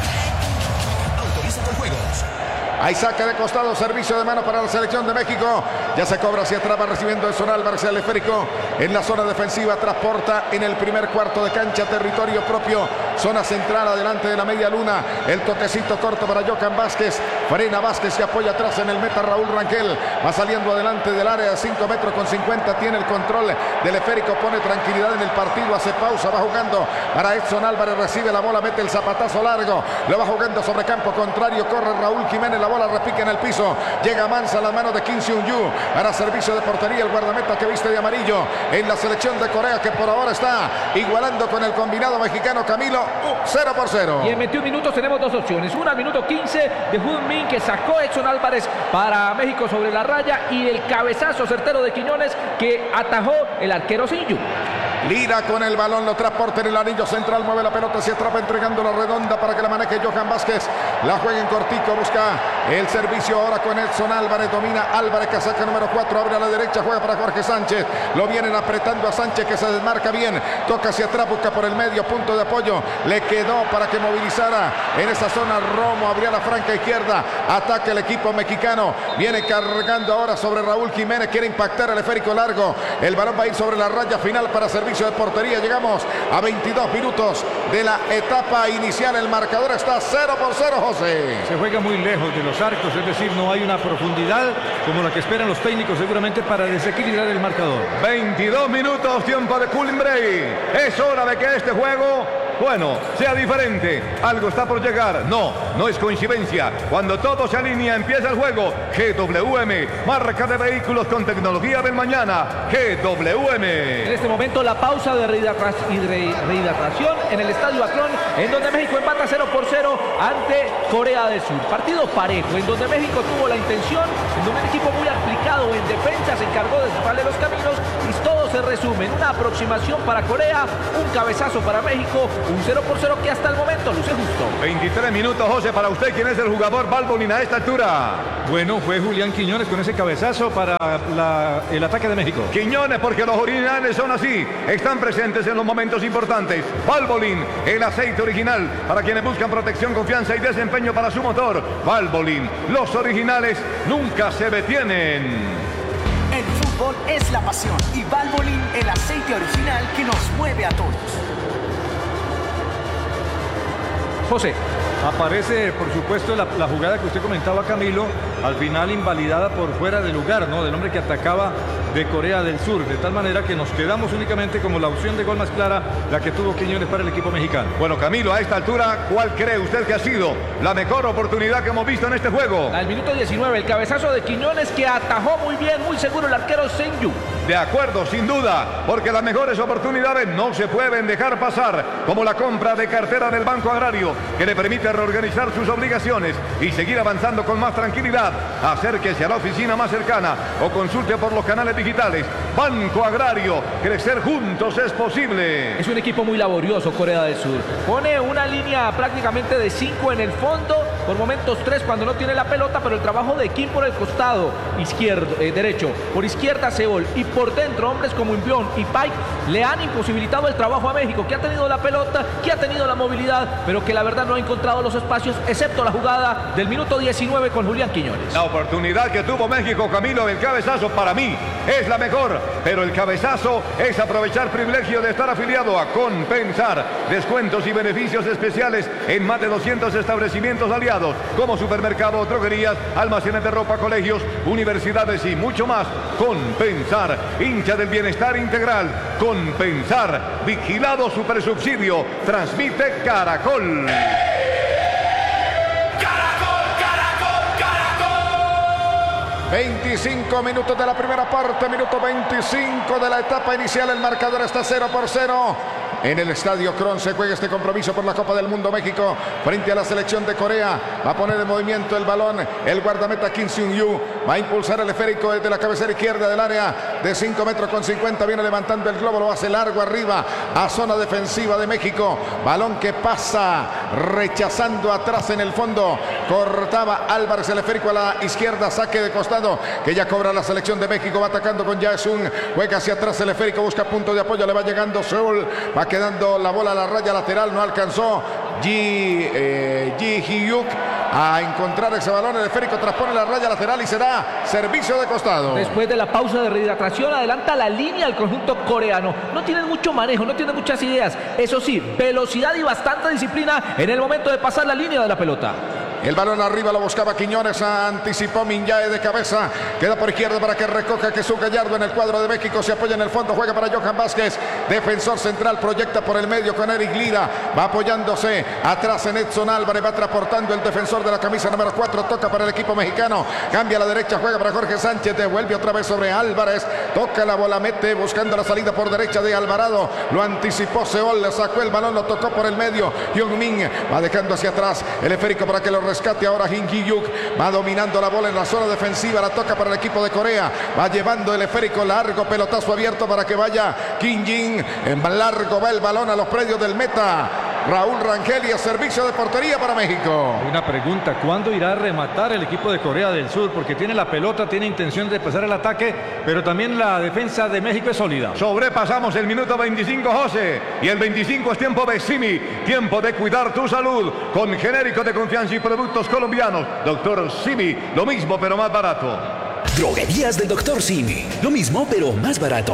Hay saque de costado, servicio de mano para la selección de México. Ya se cobra hacia atrás, va recibiendo Edson Álvarez el esférico en la zona defensiva. Transporta en el primer cuarto de cancha, territorio propio, zona central, adelante de la media luna. El toquecito corto para Johan Vázquez. Frena Vázquez y apoya atrás en el meta Raúl Rangel. Va saliendo adelante del área de cinco metros con cincuenta. Tiene el control del esférico, pone tranquilidad en el partido, hace pausa, va jugando para Edson Álvarez, recibe la bola, mete el zapatazo largo, lo va jugando sobre campo contrario, corre Raúl Jiménez, la bola repica en el piso, llega Mansa a las manos de Kim Seung-yu, para servicio de portería el guardameta que viste de amarillo en la selección de Corea, que por ahora está igualando con el combinado mexicano. Camilo, cero por cero. Y en veintiún minutos tenemos dos opciones, una al minuto quince de Hun Min, que sacó a Edson Álvarez para México sobre la raya, y el cabezazo certero de Quiñones que atajó el arquero Seung-yu. Lira con el balón, lo transporta en el anillo central, mueve la pelota hacia atrás, entregando la redonda para que la maneje Johan Vázquez. La juega en cortico, busca el servicio ahora con Edson Álvarez, domina Álvarez, casaca número cuatro, abre a la derecha, juega para Jorge Sánchez. Lo vienen apretando a Sánchez, que se desmarca bien, toca hacia atrás, busca por el medio, punto de apoyo, le quedó para que movilizara en esa zona Romo, abría la franca izquierda, ataca el equipo mexicano, viene cargando ahora sobre Raúl Jiménez, quiere impactar el esférico largo, el balón va a ir sobre la raya final para servicio de portería. Llegamos a veintidós minutos de la etapa inicial, el marcador está cero por cero, José. Se juega muy lejos de los arcos, es decir, no hay una profundidad como la que esperan los técnicos seguramente para desequilibrar el marcador. veintidós minutos, tiempo de cooling break. Es hora de que este juego, bueno, sea diferente. Algo está por llegar. No, no es coincidencia. Cuando todo se alinea, empieza el juego. G W M, marca de vehículos con tecnología del mañana. G W M. En este momento la pausa de rehidratación en el Estadio Akron, en donde México empata cero por cero ante Corea del Sur. Partido parejo, en donde México tuvo la intención, en donde un equipo muy aplicado en defensa se encargó de cerrarle los caminos, y todo se resume en una aproximación para Corea, un cabezazo para México, un cero por cero que hasta el momento luce justo. veintitrés minutos, José, para usted, ¿quién es el jugador Valbolín a esta altura? Bueno, fue Julián Quiñones con ese cabezazo para la, el ataque de México. Quiñones, porque los originales son así, están presentes en los momentos importantes. Valbolín, el aceite original para quienes buscan protección, confianza y desempeño para su motor. Valbolín, los originales nunca se detienen. El fútbol es la pasión y Valvoline, el aceite original que nos mueve a todos. José. Aparece, por supuesto, la, la jugada que usted comentaba, Camilo, al final invalidada por fuera de lugar, ¿no? Del hombre que atacaba de Corea del Sur, de tal manera que nos quedamos únicamente como la opción de gol más clara, la que tuvo Quiñones para el equipo mexicano. Bueno, Camilo, a esta altura, ¿cuál cree usted que ha sido la mejor oportunidad que hemos visto en este juego? Al minuto diecinueve, el cabezazo de Quiñones que atajó muy bien, muy seguro el arquero Seung-yu. De acuerdo, sin duda, porque las mejores oportunidades no se pueden dejar pasar, como la compra de cartera del Banco Agrario, que le permite reorganizar sus obligaciones y seguir avanzando con más tranquilidad. Acérquese a la oficina más cercana o consulte por los canales digitales. Banco Agrario, crecer juntos es posible. Es un equipo muy laborioso, Corea del Sur. Pone una línea prácticamente de cinco en el fondo, por momentos tres cuando no tiene la pelota, pero el trabajo de Kim por el costado izquierdo, eh, derecho, por izquierda Seol y por dentro hombres como Imbión y Pike le han imposibilitado el trabajo a México, que ha tenido la pelota, que ha tenido la movilidad, pero que la verdad no ha encontrado los espacios, excepto la jugada del minuto diecinueve con Julián Quiñones. La oportunidad que tuvo México, Camilo, el cabezazo para mí es la mejor, pero el cabezazo es aprovechar privilegio de estar afiliado a Compensar. Descuentos y beneficios especiales en más de doscientos establecimientos aliados, como supermercado, droguerías, almacenes de ropa, colegios, universidades y mucho más. Compensar, hincha del bienestar integral. Compensar, vigilado supersubsidio. Transmite Caracol. veinticinco minutos de la primera parte, minuto veinticinco de la etapa inicial, el marcador está cero por cero. En el Estadio Akron se juega este compromiso por la Copa del Mundo. México frente a la selección de Corea. Va a poner en movimiento el balón el guardameta Kim Seung-yu. Va a impulsar el esférico desde la cabecera izquierda del área de cinco metros con cincuenta. Viene levantando el globo, lo hace largo arriba a zona defensiva de México. Balón que pasa rechazando atrás en el fondo. Cortaba Álvarez el esférico a la izquierda. Saque de costado que ya cobra la selección de México. Va atacando con Jae-sung. Juega hacia atrás el esférico. Busca punto de apoyo. Le va llegando Seúl. Va quedando la bola a la raya lateral, no alcanzó. Ji, eh, Ji Hyuk a encontrar ese balón. El esférico transpone la raya lateral y será servicio de costado. Después de la pausa de rehidratación, adelanta la línea al conjunto coreano. No tienen mucho manejo, no tienen muchas ideas. Eso sí, velocidad y bastante disciplina en el momento de pasar la línea de la pelota. El balón arriba lo buscaba Quiñones, anticipó Minyae de cabeza, queda por izquierda para que recoja Jesús Gallardo en el cuadro de México, se apoya en el fondo, juega para Johan Vázquez, defensor central, proyecta por el medio con Eric Lira, va apoyándose atrás en Edson Álvarez, va transportando el defensor de la camisa número cuatro, toca para el equipo mexicano, cambia a la derecha, juega para Jorge Sánchez, devuelve otra vez sobre Álvarez, toca la bola, mete buscando la salida por derecha de Alvarado, lo anticipó Seol, le sacó el balón, lo tocó por el medio, Hyun-min va dejando hacia atrás el esférico para que lo rescate ahora Kim Ji-hyuk, va dominando la bola en la zona defensiva, la toca para el equipo de Corea, va llevando el esférico largo, pelotazo abierto para que vaya Kim Jin, en largo va el balón a los predios del meta, Raúl Rangel, y a servicio de portería para México. Hay una pregunta, ¿cuándo irá a rematar el equipo de Corea del Sur? Porque tiene la pelota, tiene intención de pasar el ataque, pero también la defensa de México es sólida. Sobrepasamos el minuto veinticinco, José, y el veinticinco es tiempo de Simi, tiempo de cuidar tu salud, con genérico de confianza y productos colombianos. Doctor Simi, lo mismo pero más barato. Droguerías del Doctor Simi, lo mismo pero más barato.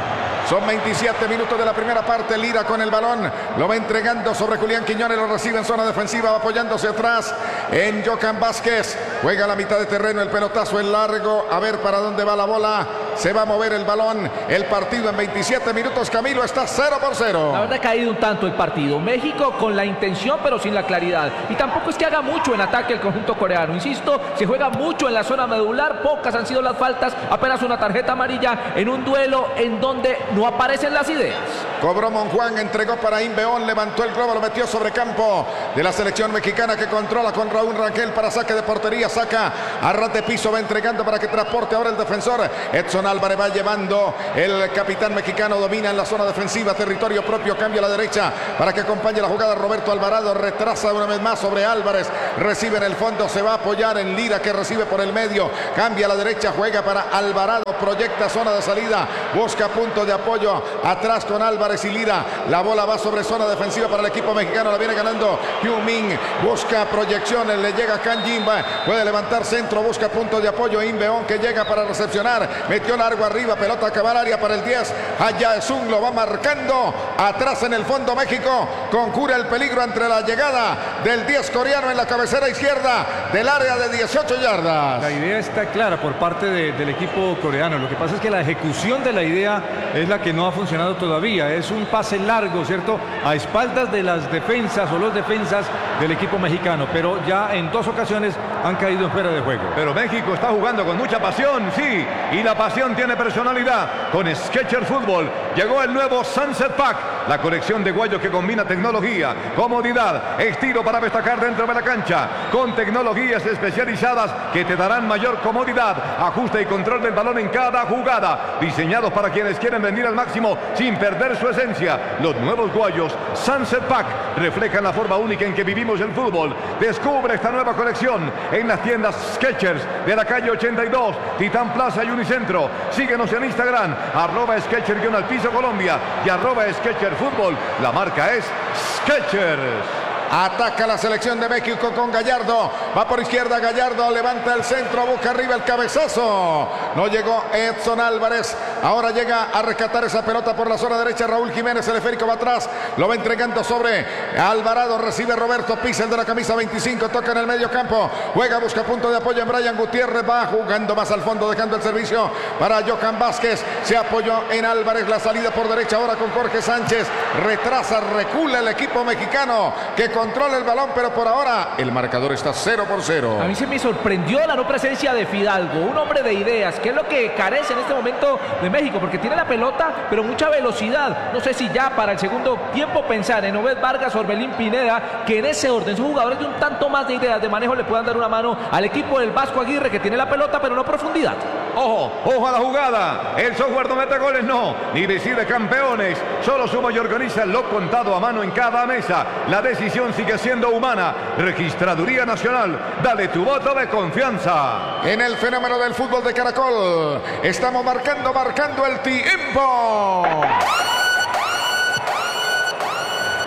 Son veintisiete minutos de la primera parte. Lira con el balón, lo va entregando sobre Julián Quiñones, lo recibe en zona defensiva, va apoyándose atrás en Johan Vázquez, juega a la mitad de terreno, el pelotazo es largo, a ver para dónde va la bola, se va a mover el balón, el partido en veintisiete minutos, Camilo, está cero por cero. La verdad ha caído un tanto el partido, México con la intención pero sin la claridad, y tampoco es que haga mucho en ataque el conjunto coreano, insisto, se juega mucho en la zona medular, pocas han sido las faltas, apenas una tarjeta amarilla en un duelo en donde no aparecen las ideas. Cobró Monjuan, entregó para Inbeón, levantó el globo, lo metió sobre campo de la selección mexicana que controla con Raúl Rangel para saque de portería, saca a ras de piso, va entregando para que transporte ahora el defensor. Edson Álvarez va llevando, el capitán mexicano domina en la zona defensiva, territorio propio, cambia a la derecha para que acompañe la jugada Roberto Alvarado, retrasa una vez más sobre Álvarez, recibe en el fondo, se va a apoyar en Lira que recibe por el medio, cambia a la derecha, juega para Alvarado, proyecta zona de salida, busca punto de apoyo atrás con Álvarez y Lira, la bola va sobre zona defensiva para el equipo mexicano, la viene ganando Hyun-min, busca proyecciones, le llega Kang Jin, puede levantar centro, busca punto de apoyo, Inbeón que llega para recepcionar, metió largo arriba, pelota acabar área para el diez, allá Sung lo va marcando, atrás en el fondo México, concurre el peligro entre la llegada del diez coreano en la cabecera izquierda del área de dieciocho yardas. La idea está clara por parte de, del equipo coreano, lo que pasa es que la ejecución de la idea es la que no ha funcionado todavía, es un pase largo, ¿cierto? A espaldas de las defensas o los defensas del equipo mexicano, pero ya en dos ocasiones han caído en fuera de juego. Pero México está jugando con mucha pasión, sí, y la pasión tiene personalidad. Con Skechers Fútbol llegó el nuevo Sunset Pack, la colección de guayos que combina tecnología, comodidad, estilo para destacar dentro de la cancha, con tecnologías especializadas que te darán mayor comodidad, ajuste y control del balón en cada jugada, diseñados para quienes quieren rendir al máximo sin perder su esencia. Los nuevos guayos Sunset Pack reflejan la forma única en que vivimos el fútbol. Descubre esta nueva colección en las tiendas Skechers de la calle ochenta y dos, Titán Plaza y Unicentro. Síguenos en Instagram, arroba Skechers guión al piso Colombia y arroba Skechers Fútbol. La marca es Skechers. Ataca la selección de México con Gallardo, va por izquierda Gallardo, levanta el centro, busca arriba el cabezazo, no llegó Edson Álvarez, ahora llega a rescatar esa pelota por la zona derecha Raúl Jiménez, el esférico va atrás, lo va entregando sobre Alvarado, recibe Roberto Pizzel de la camisa veinticinco, toca en el medio campo, juega, busca punto de apoyo en Brian Gutiérrez, va jugando más al fondo, dejando el servicio para Johan Vázquez, se apoyó en Álvarez, la salida por derecha ahora con Jorge Sánchez, retrasa, recula el equipo mexicano que controla el balón, pero por ahora el marcador está cero por cero. A mí se me sorprendió la no presencia de Fidalgo, un hombre de ideas, que es lo que carece en este momento de México, porque tiene la pelota, pero mucha velocidad. No sé si ya para el segundo tiempo pensar en Obed Vargas o Orbelín Pineda, que en ese orden son jugadores de un tanto más de ideas de manejo, le puedan dar una mano al equipo del Vasco Aguirre, que tiene la pelota, pero no profundidad. Ojo, ojo a la jugada. El software no mete goles, no, ni decide campeones. Solo suma y organiza lo contado a mano en cada mesa. La decisión sigue siendo humana. Registraduría Nacional, dale tu voto de confianza. En el fenómeno del fútbol de Caracol, estamos marcando, marcando el tiempo.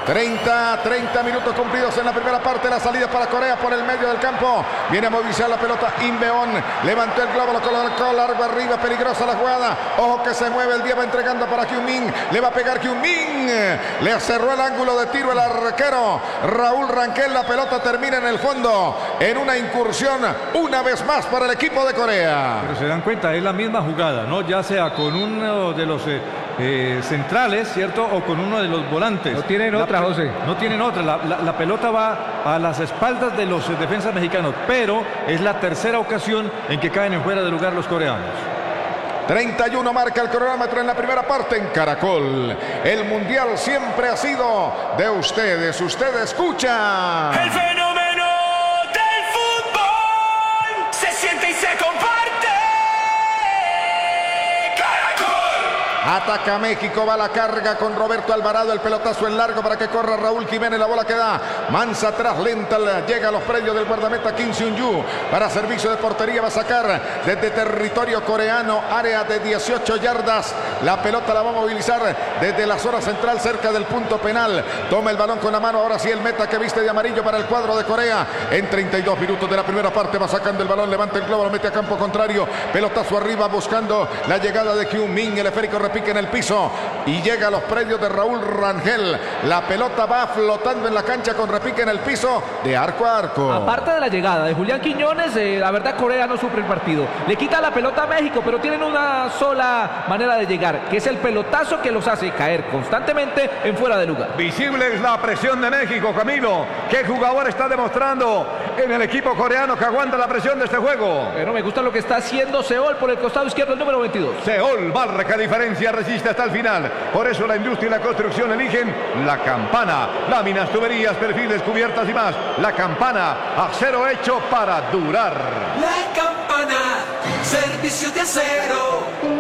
treinta, treinta minutos cumplidos en la primera parte. La salida para Corea por el medio del campo. Viene a movilizar la pelota Inbeón. Levantó el globo, lo colocó largo arriba. Peligrosa la jugada. Ojo que se mueve el día, va entregando para Kyung-min. Le va a pegar Kyung-min. Le cerró el ángulo de tiro el arquero Raúl Rangel. La pelota termina en el fondo en una incursión una vez más para el equipo de Corea. Pero se dan cuenta, es la misma jugada, ¿no? Ya sea con uno de los eh, eh, centrales, ¿cierto? O con uno de los volantes. No tienen la, otra, José. No tienen otra. La, la, la pelota va a las espaldas de los eh, defensas mexicanos, pero es la tercera ocasión en que caen en fuera de lugar los coreanos. treinta y uno marca el cronómetro en la primera parte en Caracol. El mundial siempre ha sido de ustedes. Usted escucha. El fenómeno del fútbol se siente y se comparte. Ataca México, va la carga con Roberto Alvarado, el pelotazo en largo para que corra Raúl Jiménez, la bola que da, mansa atrás, lenta, llega a los predios del guardameta Kim Seung-ju, para servicio de portería, va a sacar desde territorio coreano, área de dieciocho yardas, la pelota la va a movilizar desde la zona central cerca del punto penal, toma el balón con la mano, ahora sí el meta que viste de amarillo para el cuadro de Corea, en treinta y dos minutos de la primera parte va sacando el balón, levanta el globo, lo mete a campo contrario, pelotazo arriba buscando la llegada de Kyung-min, el esférico pique en el piso y llega a los predios de Raúl Rangel. La pelota va flotando en la cancha con repique en el piso de arco a arco. Aparte de la llegada de Julián Quiñones, eh, la verdad Corea no sufre el partido. Le quita la pelota a México, pero tienen una sola manera de llegar, que es el pelotazo que los hace caer constantemente en fuera de lugar. Visible es la presión de México, Camilo. ¿Qué jugador está demostrando en el equipo coreano que aguanta la presión de este juego? Pero me gusta lo que está haciendo Seol por el costado izquierdo, el número veintidós. Seol marca diferencia, resiste hasta el final. Por eso la industria y la construcción eligen la campana. Láminas, tuberías, perfiles, cubiertas y más. La campana, acero hecho para durar. La campana, servicios de acero.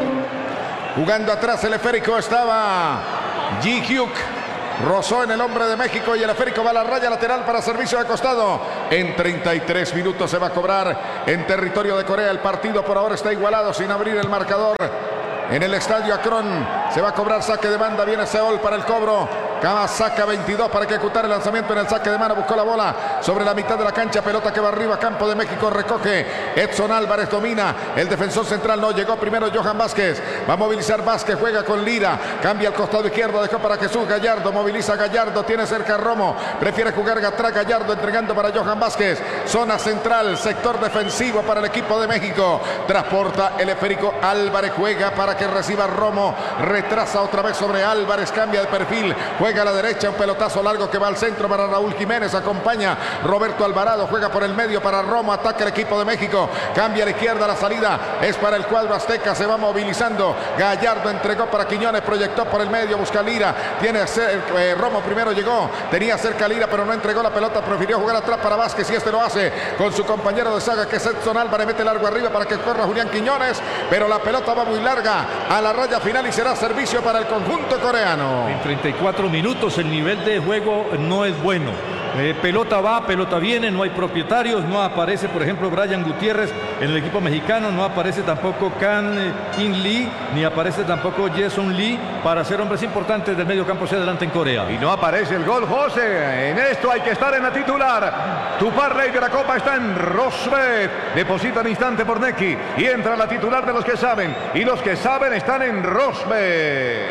Jugando atrás el esférico estaba Ji Hyuk. Rozó en el hombre de México y el esférico va a la raya lateral para servicio de costado. En treinta y tres minutos se va a cobrar en territorio de Corea. El partido por ahora está igualado sin abrir el marcador. En el estadio Akron se va a cobrar saque de banda. Viene Seol para el cobro. Kama saca veintidós para ejecutar el lanzamiento en el saque de mano. Buscó la bola sobre la mitad de la cancha. Pelota que va arriba. Campo de México recoge. Edson Álvarez domina. El defensor central no llegó primero. Johan Vázquez. Va a movilizar Vázquez. Juega con Lira. Cambia al costado izquierdo. Dejó para Jesús Gallardo. Moviliza Gallardo. Tiene cerca a Romo. Prefiere jugar atrás Gallardo. Entregando para Johan Vázquez. Zona central. Sector defensivo para el equipo de México. Transporta el esférico. Álvarez juega para que reciba Romo. Retrasa otra vez sobre Álvarez. Cambia de perfil. Juega a la derecha, un pelotazo largo que va al centro para Raúl Jiménez, acompaña Roberto Alvarado, juega por el medio para Romo, ataca el equipo de México, cambia a la izquierda, la salida es para el cuadro azteca, se va movilizando, Gallardo entregó para Quiñones, proyectó por el medio, busca Lira, tiene eh, Romo primero llegó, tenía cerca Lira pero no entregó la pelota, prefirió jugar atrás para Vázquez y este lo hace con su compañero de saga que es Edson Álvarez, mete largo arriba para que corra Julián Quiñones, pero la pelota va muy larga a la raya final y será servicio para el conjunto coreano. En treinta y cuatro minutos el nivel de juego no es bueno. Eh, pelota va, pelota viene, no hay propietarios, no aparece por ejemplo Brian Gutiérrez en el equipo mexicano, no aparece tampoco Kan In Lee, ni aparece tampoco Jason Lee para ser hombres importantes del medio campo hacia adelante en Corea. Y no aparece el gol, José. En esto hay que estar en la titular. Tu rey de la Copa está en Rosbet. Deposita al instante por Neki y entra la titular de los que saben. Y los que saben están en Rosbet.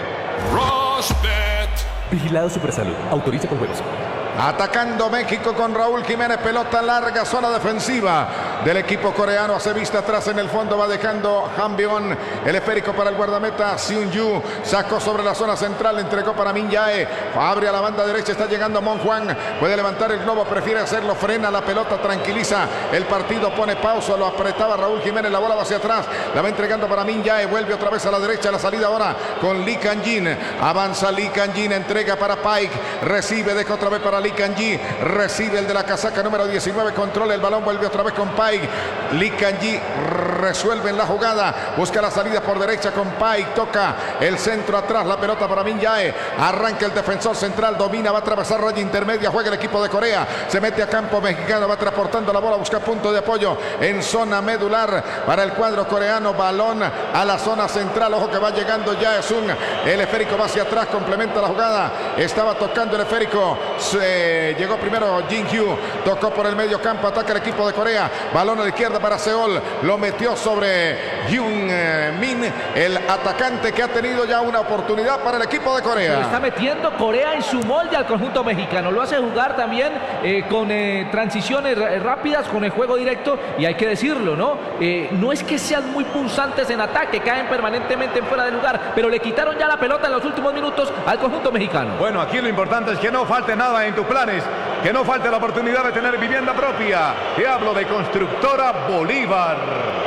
Rosbet. Vigilado Supersalud. Autoriza con juegos. Atacando México con Raúl Jiménez, pelota larga, zona defensiva del equipo coreano, hace vista atrás en el fondo, va dejando Hambion, el esférico para el guardameta Seung-ju, sacó sobre la zona central, entregó para Min Jae, abre a la banda derecha, está llegando Mon Juan, puede levantar el globo, prefiere hacerlo, frena la pelota, tranquiliza el partido, pone pausa, lo apretaba Raúl Jiménez, la bola va hacia atrás, la va entregando para Min Jae, vuelve otra vez a la derecha, la salida ahora con Lee Kang-jin, avanza Lee Kang-jin, entrega para Pike, recibe, deja otra vez para Lee Kang-ji, recibe el de la casaca número diecinueve, controla el balón, vuelve otra vez con Pike. Pike. Lee Kang-ji resuelve en la jugada, busca la salida por derecha con Pike, toca el centro atrás, la pelota para Min Jae, arranca el defensor central, domina, va a atravesar raya intermedia, juega el equipo de Corea, se mete a campo mexicano, va transportando la bola, busca punto de apoyo en zona medular para el cuadro coreano, balón a la zona central, ojo que va llegando Jae Sung, el esférico va hacia atrás, complementa la jugada, estaba tocando el esférico, se llegó primero Jin Hyu, tocó por el medio campo, ataca el equipo de Corea, balón a la izquierda para Seol, lo metió sobre Hyun Min, el atacante que ha tenido ya una oportunidad para el equipo de Corea. Se está metiendo Corea en su molde al conjunto mexicano, lo hace jugar también eh, con eh, transiciones rápidas, con el juego directo, y hay que decirlo, ¿no? Eh, no es que sean muy punzantes en ataque, caen permanentemente en fuera de lugar, pero le quitaron ya la pelota en los últimos minutos al conjunto mexicano. Bueno, aquí lo importante es que no falte nada en tus planes, que no falte la oportunidad de tener vivienda propia. Te hablo de Constructora Bolívar.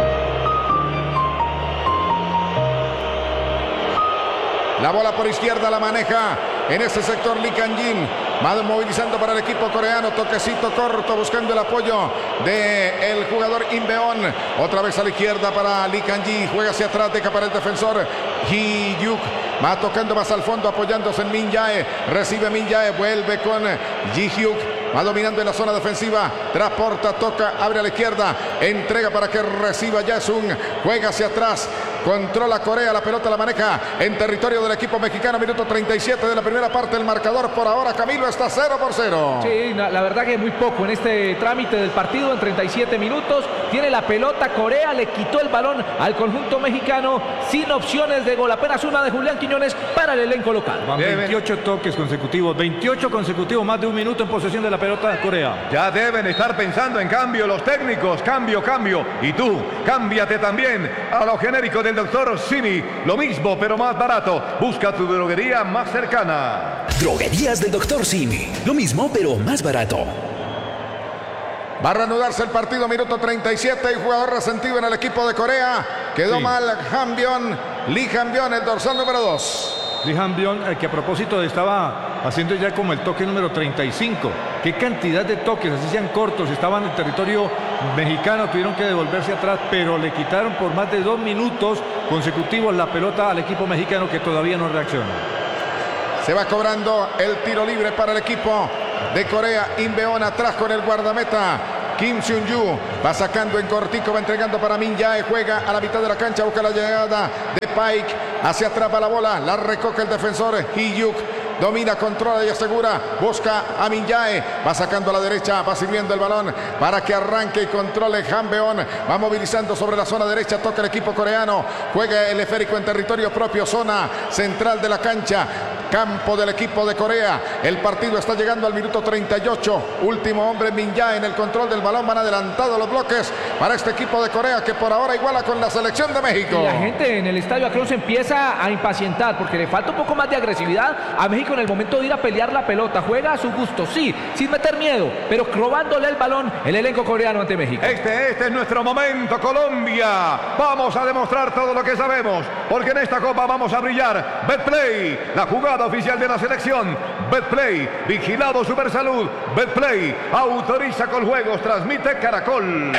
La bola por izquierda la maneja en ese sector Lee Kang-jin. Va movilizando para el equipo coreano. Toquecito corto buscando el apoyo del jugador Inbeon. Otra vez a la izquierda para Lee Kang-jin. Juega hacia atrás, deja para el defensor Hee-yuk. Va tocando más al fondo, apoyándose en Min Jae. Recibe Min Jae, vuelve con Ji-hyuk. Va dominando en la zona defensiva. Transporta, toca, abre a la izquierda. Entrega para que reciba Jae-sung. Juega hacia atrás. Controla Corea, la pelota la maneja en territorio del equipo mexicano. Minuto treinta y siete de la primera parte. El marcador por ahora, Camilo, está cero por cero. Sí, la, la verdad que muy poco en este trámite del partido en treinta y siete minutos. Tiene la pelota Corea, le quitó el balón al conjunto mexicano sin opciones de gol. Apenas una de Julián Quiñones para el elenco local. Van veintiocho toques consecutivos, veintiocho consecutivos, más de un minuto en posesión de la pelota Corea. Ya deben estar pensando en cambio los técnicos, cambio, cambio. Y tú, cámbiate también a lo genérico del doctor Simi. Lo mismo, pero más barato. Busca tu droguería más cercana. Droguerías del doctor Simi. Lo mismo, pero más barato. Va a reanudarse el partido, minuto treinta y siete. Hay jugador resentido en el equipo de Corea. Quedó Sí. mal Hanbion, Lee Hanbion, el dorsal número dos. Lee Han-byun, el que a propósito estaba haciendo ya como el toque número treinta y cinco. Qué cantidad de toques, así sean cortos, estaban en el territorio mexicano, tuvieron que devolverse atrás, pero le quitaron por más de dos minutos consecutivos la pelota al equipo mexicano, que todavía no reacciona. Se va cobrando el tiro libre para el equipo de Corea. Inbeon atrás con el guardameta Kim Seung-yu. Va sacando en cortico, va entregando para Min Jae. Juega a la mitad de la cancha, busca la llegada de Pike. Hacia atrás va la bola, la recoge el defensor Hee-yuk. Domina, controla y asegura. Busca a Min Jae. Va sacando a la derecha, va sirviendo el balón para que arranque y controle Hanbeon. Va movilizando sobre la zona derecha. Toca el equipo coreano. Juega el esférico en territorio propio. Zona central de la cancha. Campo del equipo de Corea. El partido está llegando al minuto treinta y ocho. Último hombre Min Jae en el control del balón. Van adelantados los bloques para este equipo de Corea, que por ahora iguala con la selección de México. Y la gente en el estadio Akron se empieza a impacientar porque le falta un poco más de agresividad a México en el momento de ir a pelear la pelota. Juega a su gusto, sí, sin meter miedo, pero robándole el balón el elenco coreano ante México. Este, este es nuestro momento, Colombia. Vamos a demostrar todo lo que sabemos, porque en esta copa vamos a brillar. Betplay, la jugada oficial de la selección. Betplay, vigilado Supersalud. Betplay, autoriza con juegos, transmite Caracol.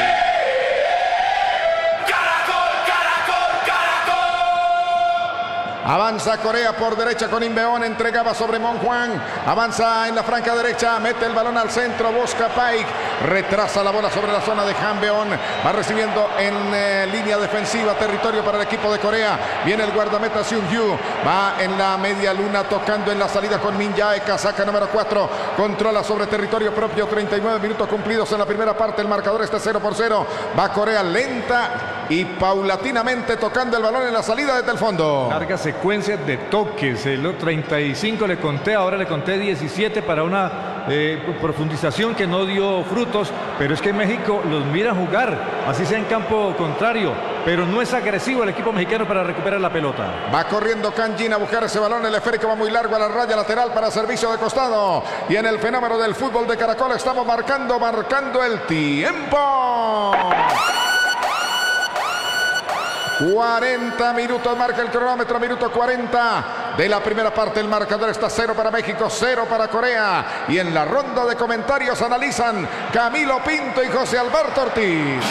Avanza Corea por derecha con Inbeon, entregaba sobre Mon Juan, avanza en la franja derecha, mete el balón al centro, busca Pike, retrasa la bola sobre la zona de Hanbeon, va recibiendo en eh, línea defensiva, territorio para el equipo de Corea, viene el guardameta Seung-yu, va en la media luna tocando en la salida con Min Jae, casaca número cuatro, controla sobre territorio propio, treinta y nueve minutos cumplidos en la primera parte, el marcador está cero por cero, va Corea lenta y paulatinamente tocando el balón en la salida desde el fondo. Larga secuencia de toques, el treinta y cinco le conté, ahora le conté diecisiete para una eh, profundización que no dio frutos, pero es que México los mira jugar, así sea en campo contrario, pero no es agresivo el equipo mexicano para recuperar la pelota. Va corriendo Kang-jin a buscar ese balón, el esférico va muy largo a la raya lateral para servicio de costado, y en el fenómeno del fútbol de Caracol estamos marcando, marcando el tiempo. cuarenta minutos marca el cronómetro, minuto cuarenta de la primera parte. El marcador está cero para México, cero para Corea. Y en la ronda de comentarios analizan Camilo Pinto y José Alberto Ortiz.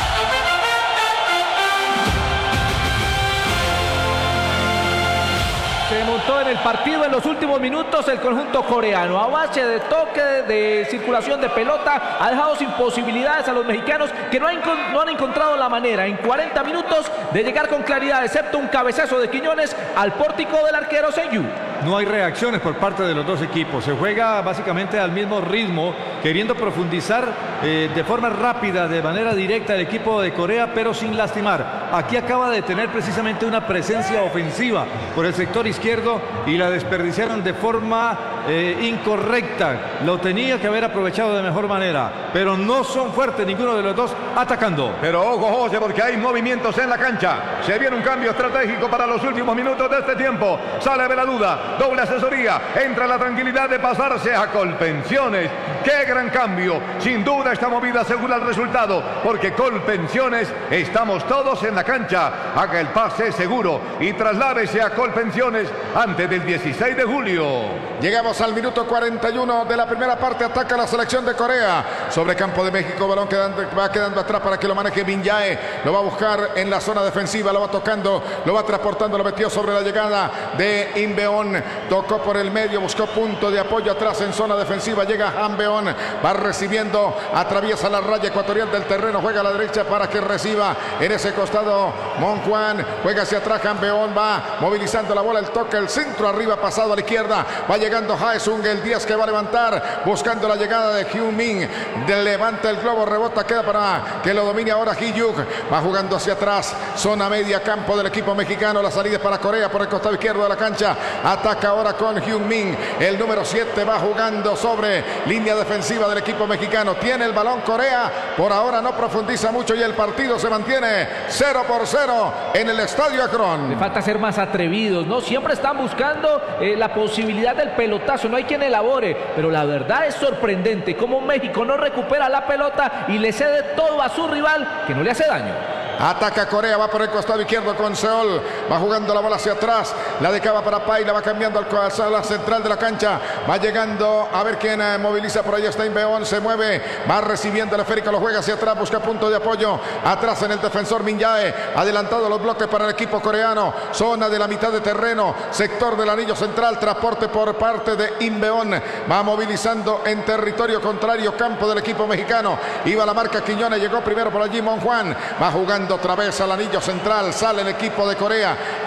Se montó en el partido en los últimos minutos el conjunto coreano. A base de toque, de circulación de pelota, ha dejado sin posibilidades a los mexicanos que no han, no han encontrado la manera en cuarenta minutos de llegar con claridad, excepto un cabezazo de Quiñones al pórtico del arquero Sen-yu. No hay reacciones por parte de los dos equipos. Se juega básicamente al mismo ritmo, queriendo profundizar eh, de forma rápida, de manera directa el equipo de Corea, pero sin lastimar. Aquí acaba de tener precisamente una presencia ofensiva por el sector izquierdo y la desperdiciaron de forma eh, incorrecta. Lo tenía que haber aprovechado de mejor manera, pero no son fuertes ninguno de los dos atacando. Pero ojo, José, porque hay movimientos en la cancha. Se viene un cambio estratégico para los últimos minutos de este tiempo. Sale de la duda. Doble asesoría, entra la tranquilidad de pasarse a Colpensiones. ¡Qué gran cambio! Sin duda esta movida asegura el resultado, porque Colpensiones estamos todos en la cancha. Haga el pase seguro y trasládese a Colpensiones antes del dieciséis de julio. Llegamos al minuto cuarenta y uno de la primera parte. Ataca la selección de Corea sobre campo de México. Balón quedando, va quedando atrás para que lo maneje Min Jae. Lo va a buscar en la zona defensiva, lo va tocando, lo va transportando, lo metió sobre la llegada de Inbeon. Tocó por el medio, buscó punto de apoyo atrás en zona defensiva. Llega Hanbeon, va recibiendo, atraviesa la raya ecuatorial del terreno, juega a la derecha para que reciba en ese costado Monjuan, juega hacia atrás Hanbeon, va movilizando la bola, el toque, el centro arriba, pasado a la izquierda, va llegando Haesung, el diez que va a levantar, buscando la llegada de Hyun-min, levanta el globo, rebota, queda para que lo domine ahora Hee-yuk, va jugando hacia atrás, zona media, campo del equipo mexicano, la salida es para Corea por el costado izquierdo de la cancha, ataca ahora con Hyun-min, el número siete va jugando sobre línea defensiva del equipo mexicano, tiene el balón Corea, por ahora no profundiza mucho y el partido se mantiene cero por cero en el Estadio Akron. Le falta ser más atrevidos, ¿no? Siempre están buscando eh, la posibilidad del pelotazo, no hay quien elabore, pero la verdad es sorprendente cómo México no recupera la pelota y le cede todo a su rival que no le hace daño. Ataca Corea, va por el costado izquierdo con Seol, va jugando la bola hacia atrás, la decaba para Paila, va cambiando al la central de la cancha, va llegando a ver quién eh, moviliza por ahí, está Inbeon, se mueve, va recibiendo el esférico, lo juega hacia atrás, busca punto de apoyo, atrás en el defensor Min Jae, adelantado los bloques para el equipo coreano, zona de la mitad de terreno, sector del anillo central, transporte por parte de Inbeon, va movilizando en territorio contrario, campo del equipo mexicano, iba la marca Quiñones, llegó primero por allí Monjuan, va jugando otra vez al anillo central, sale el equipo de Corea.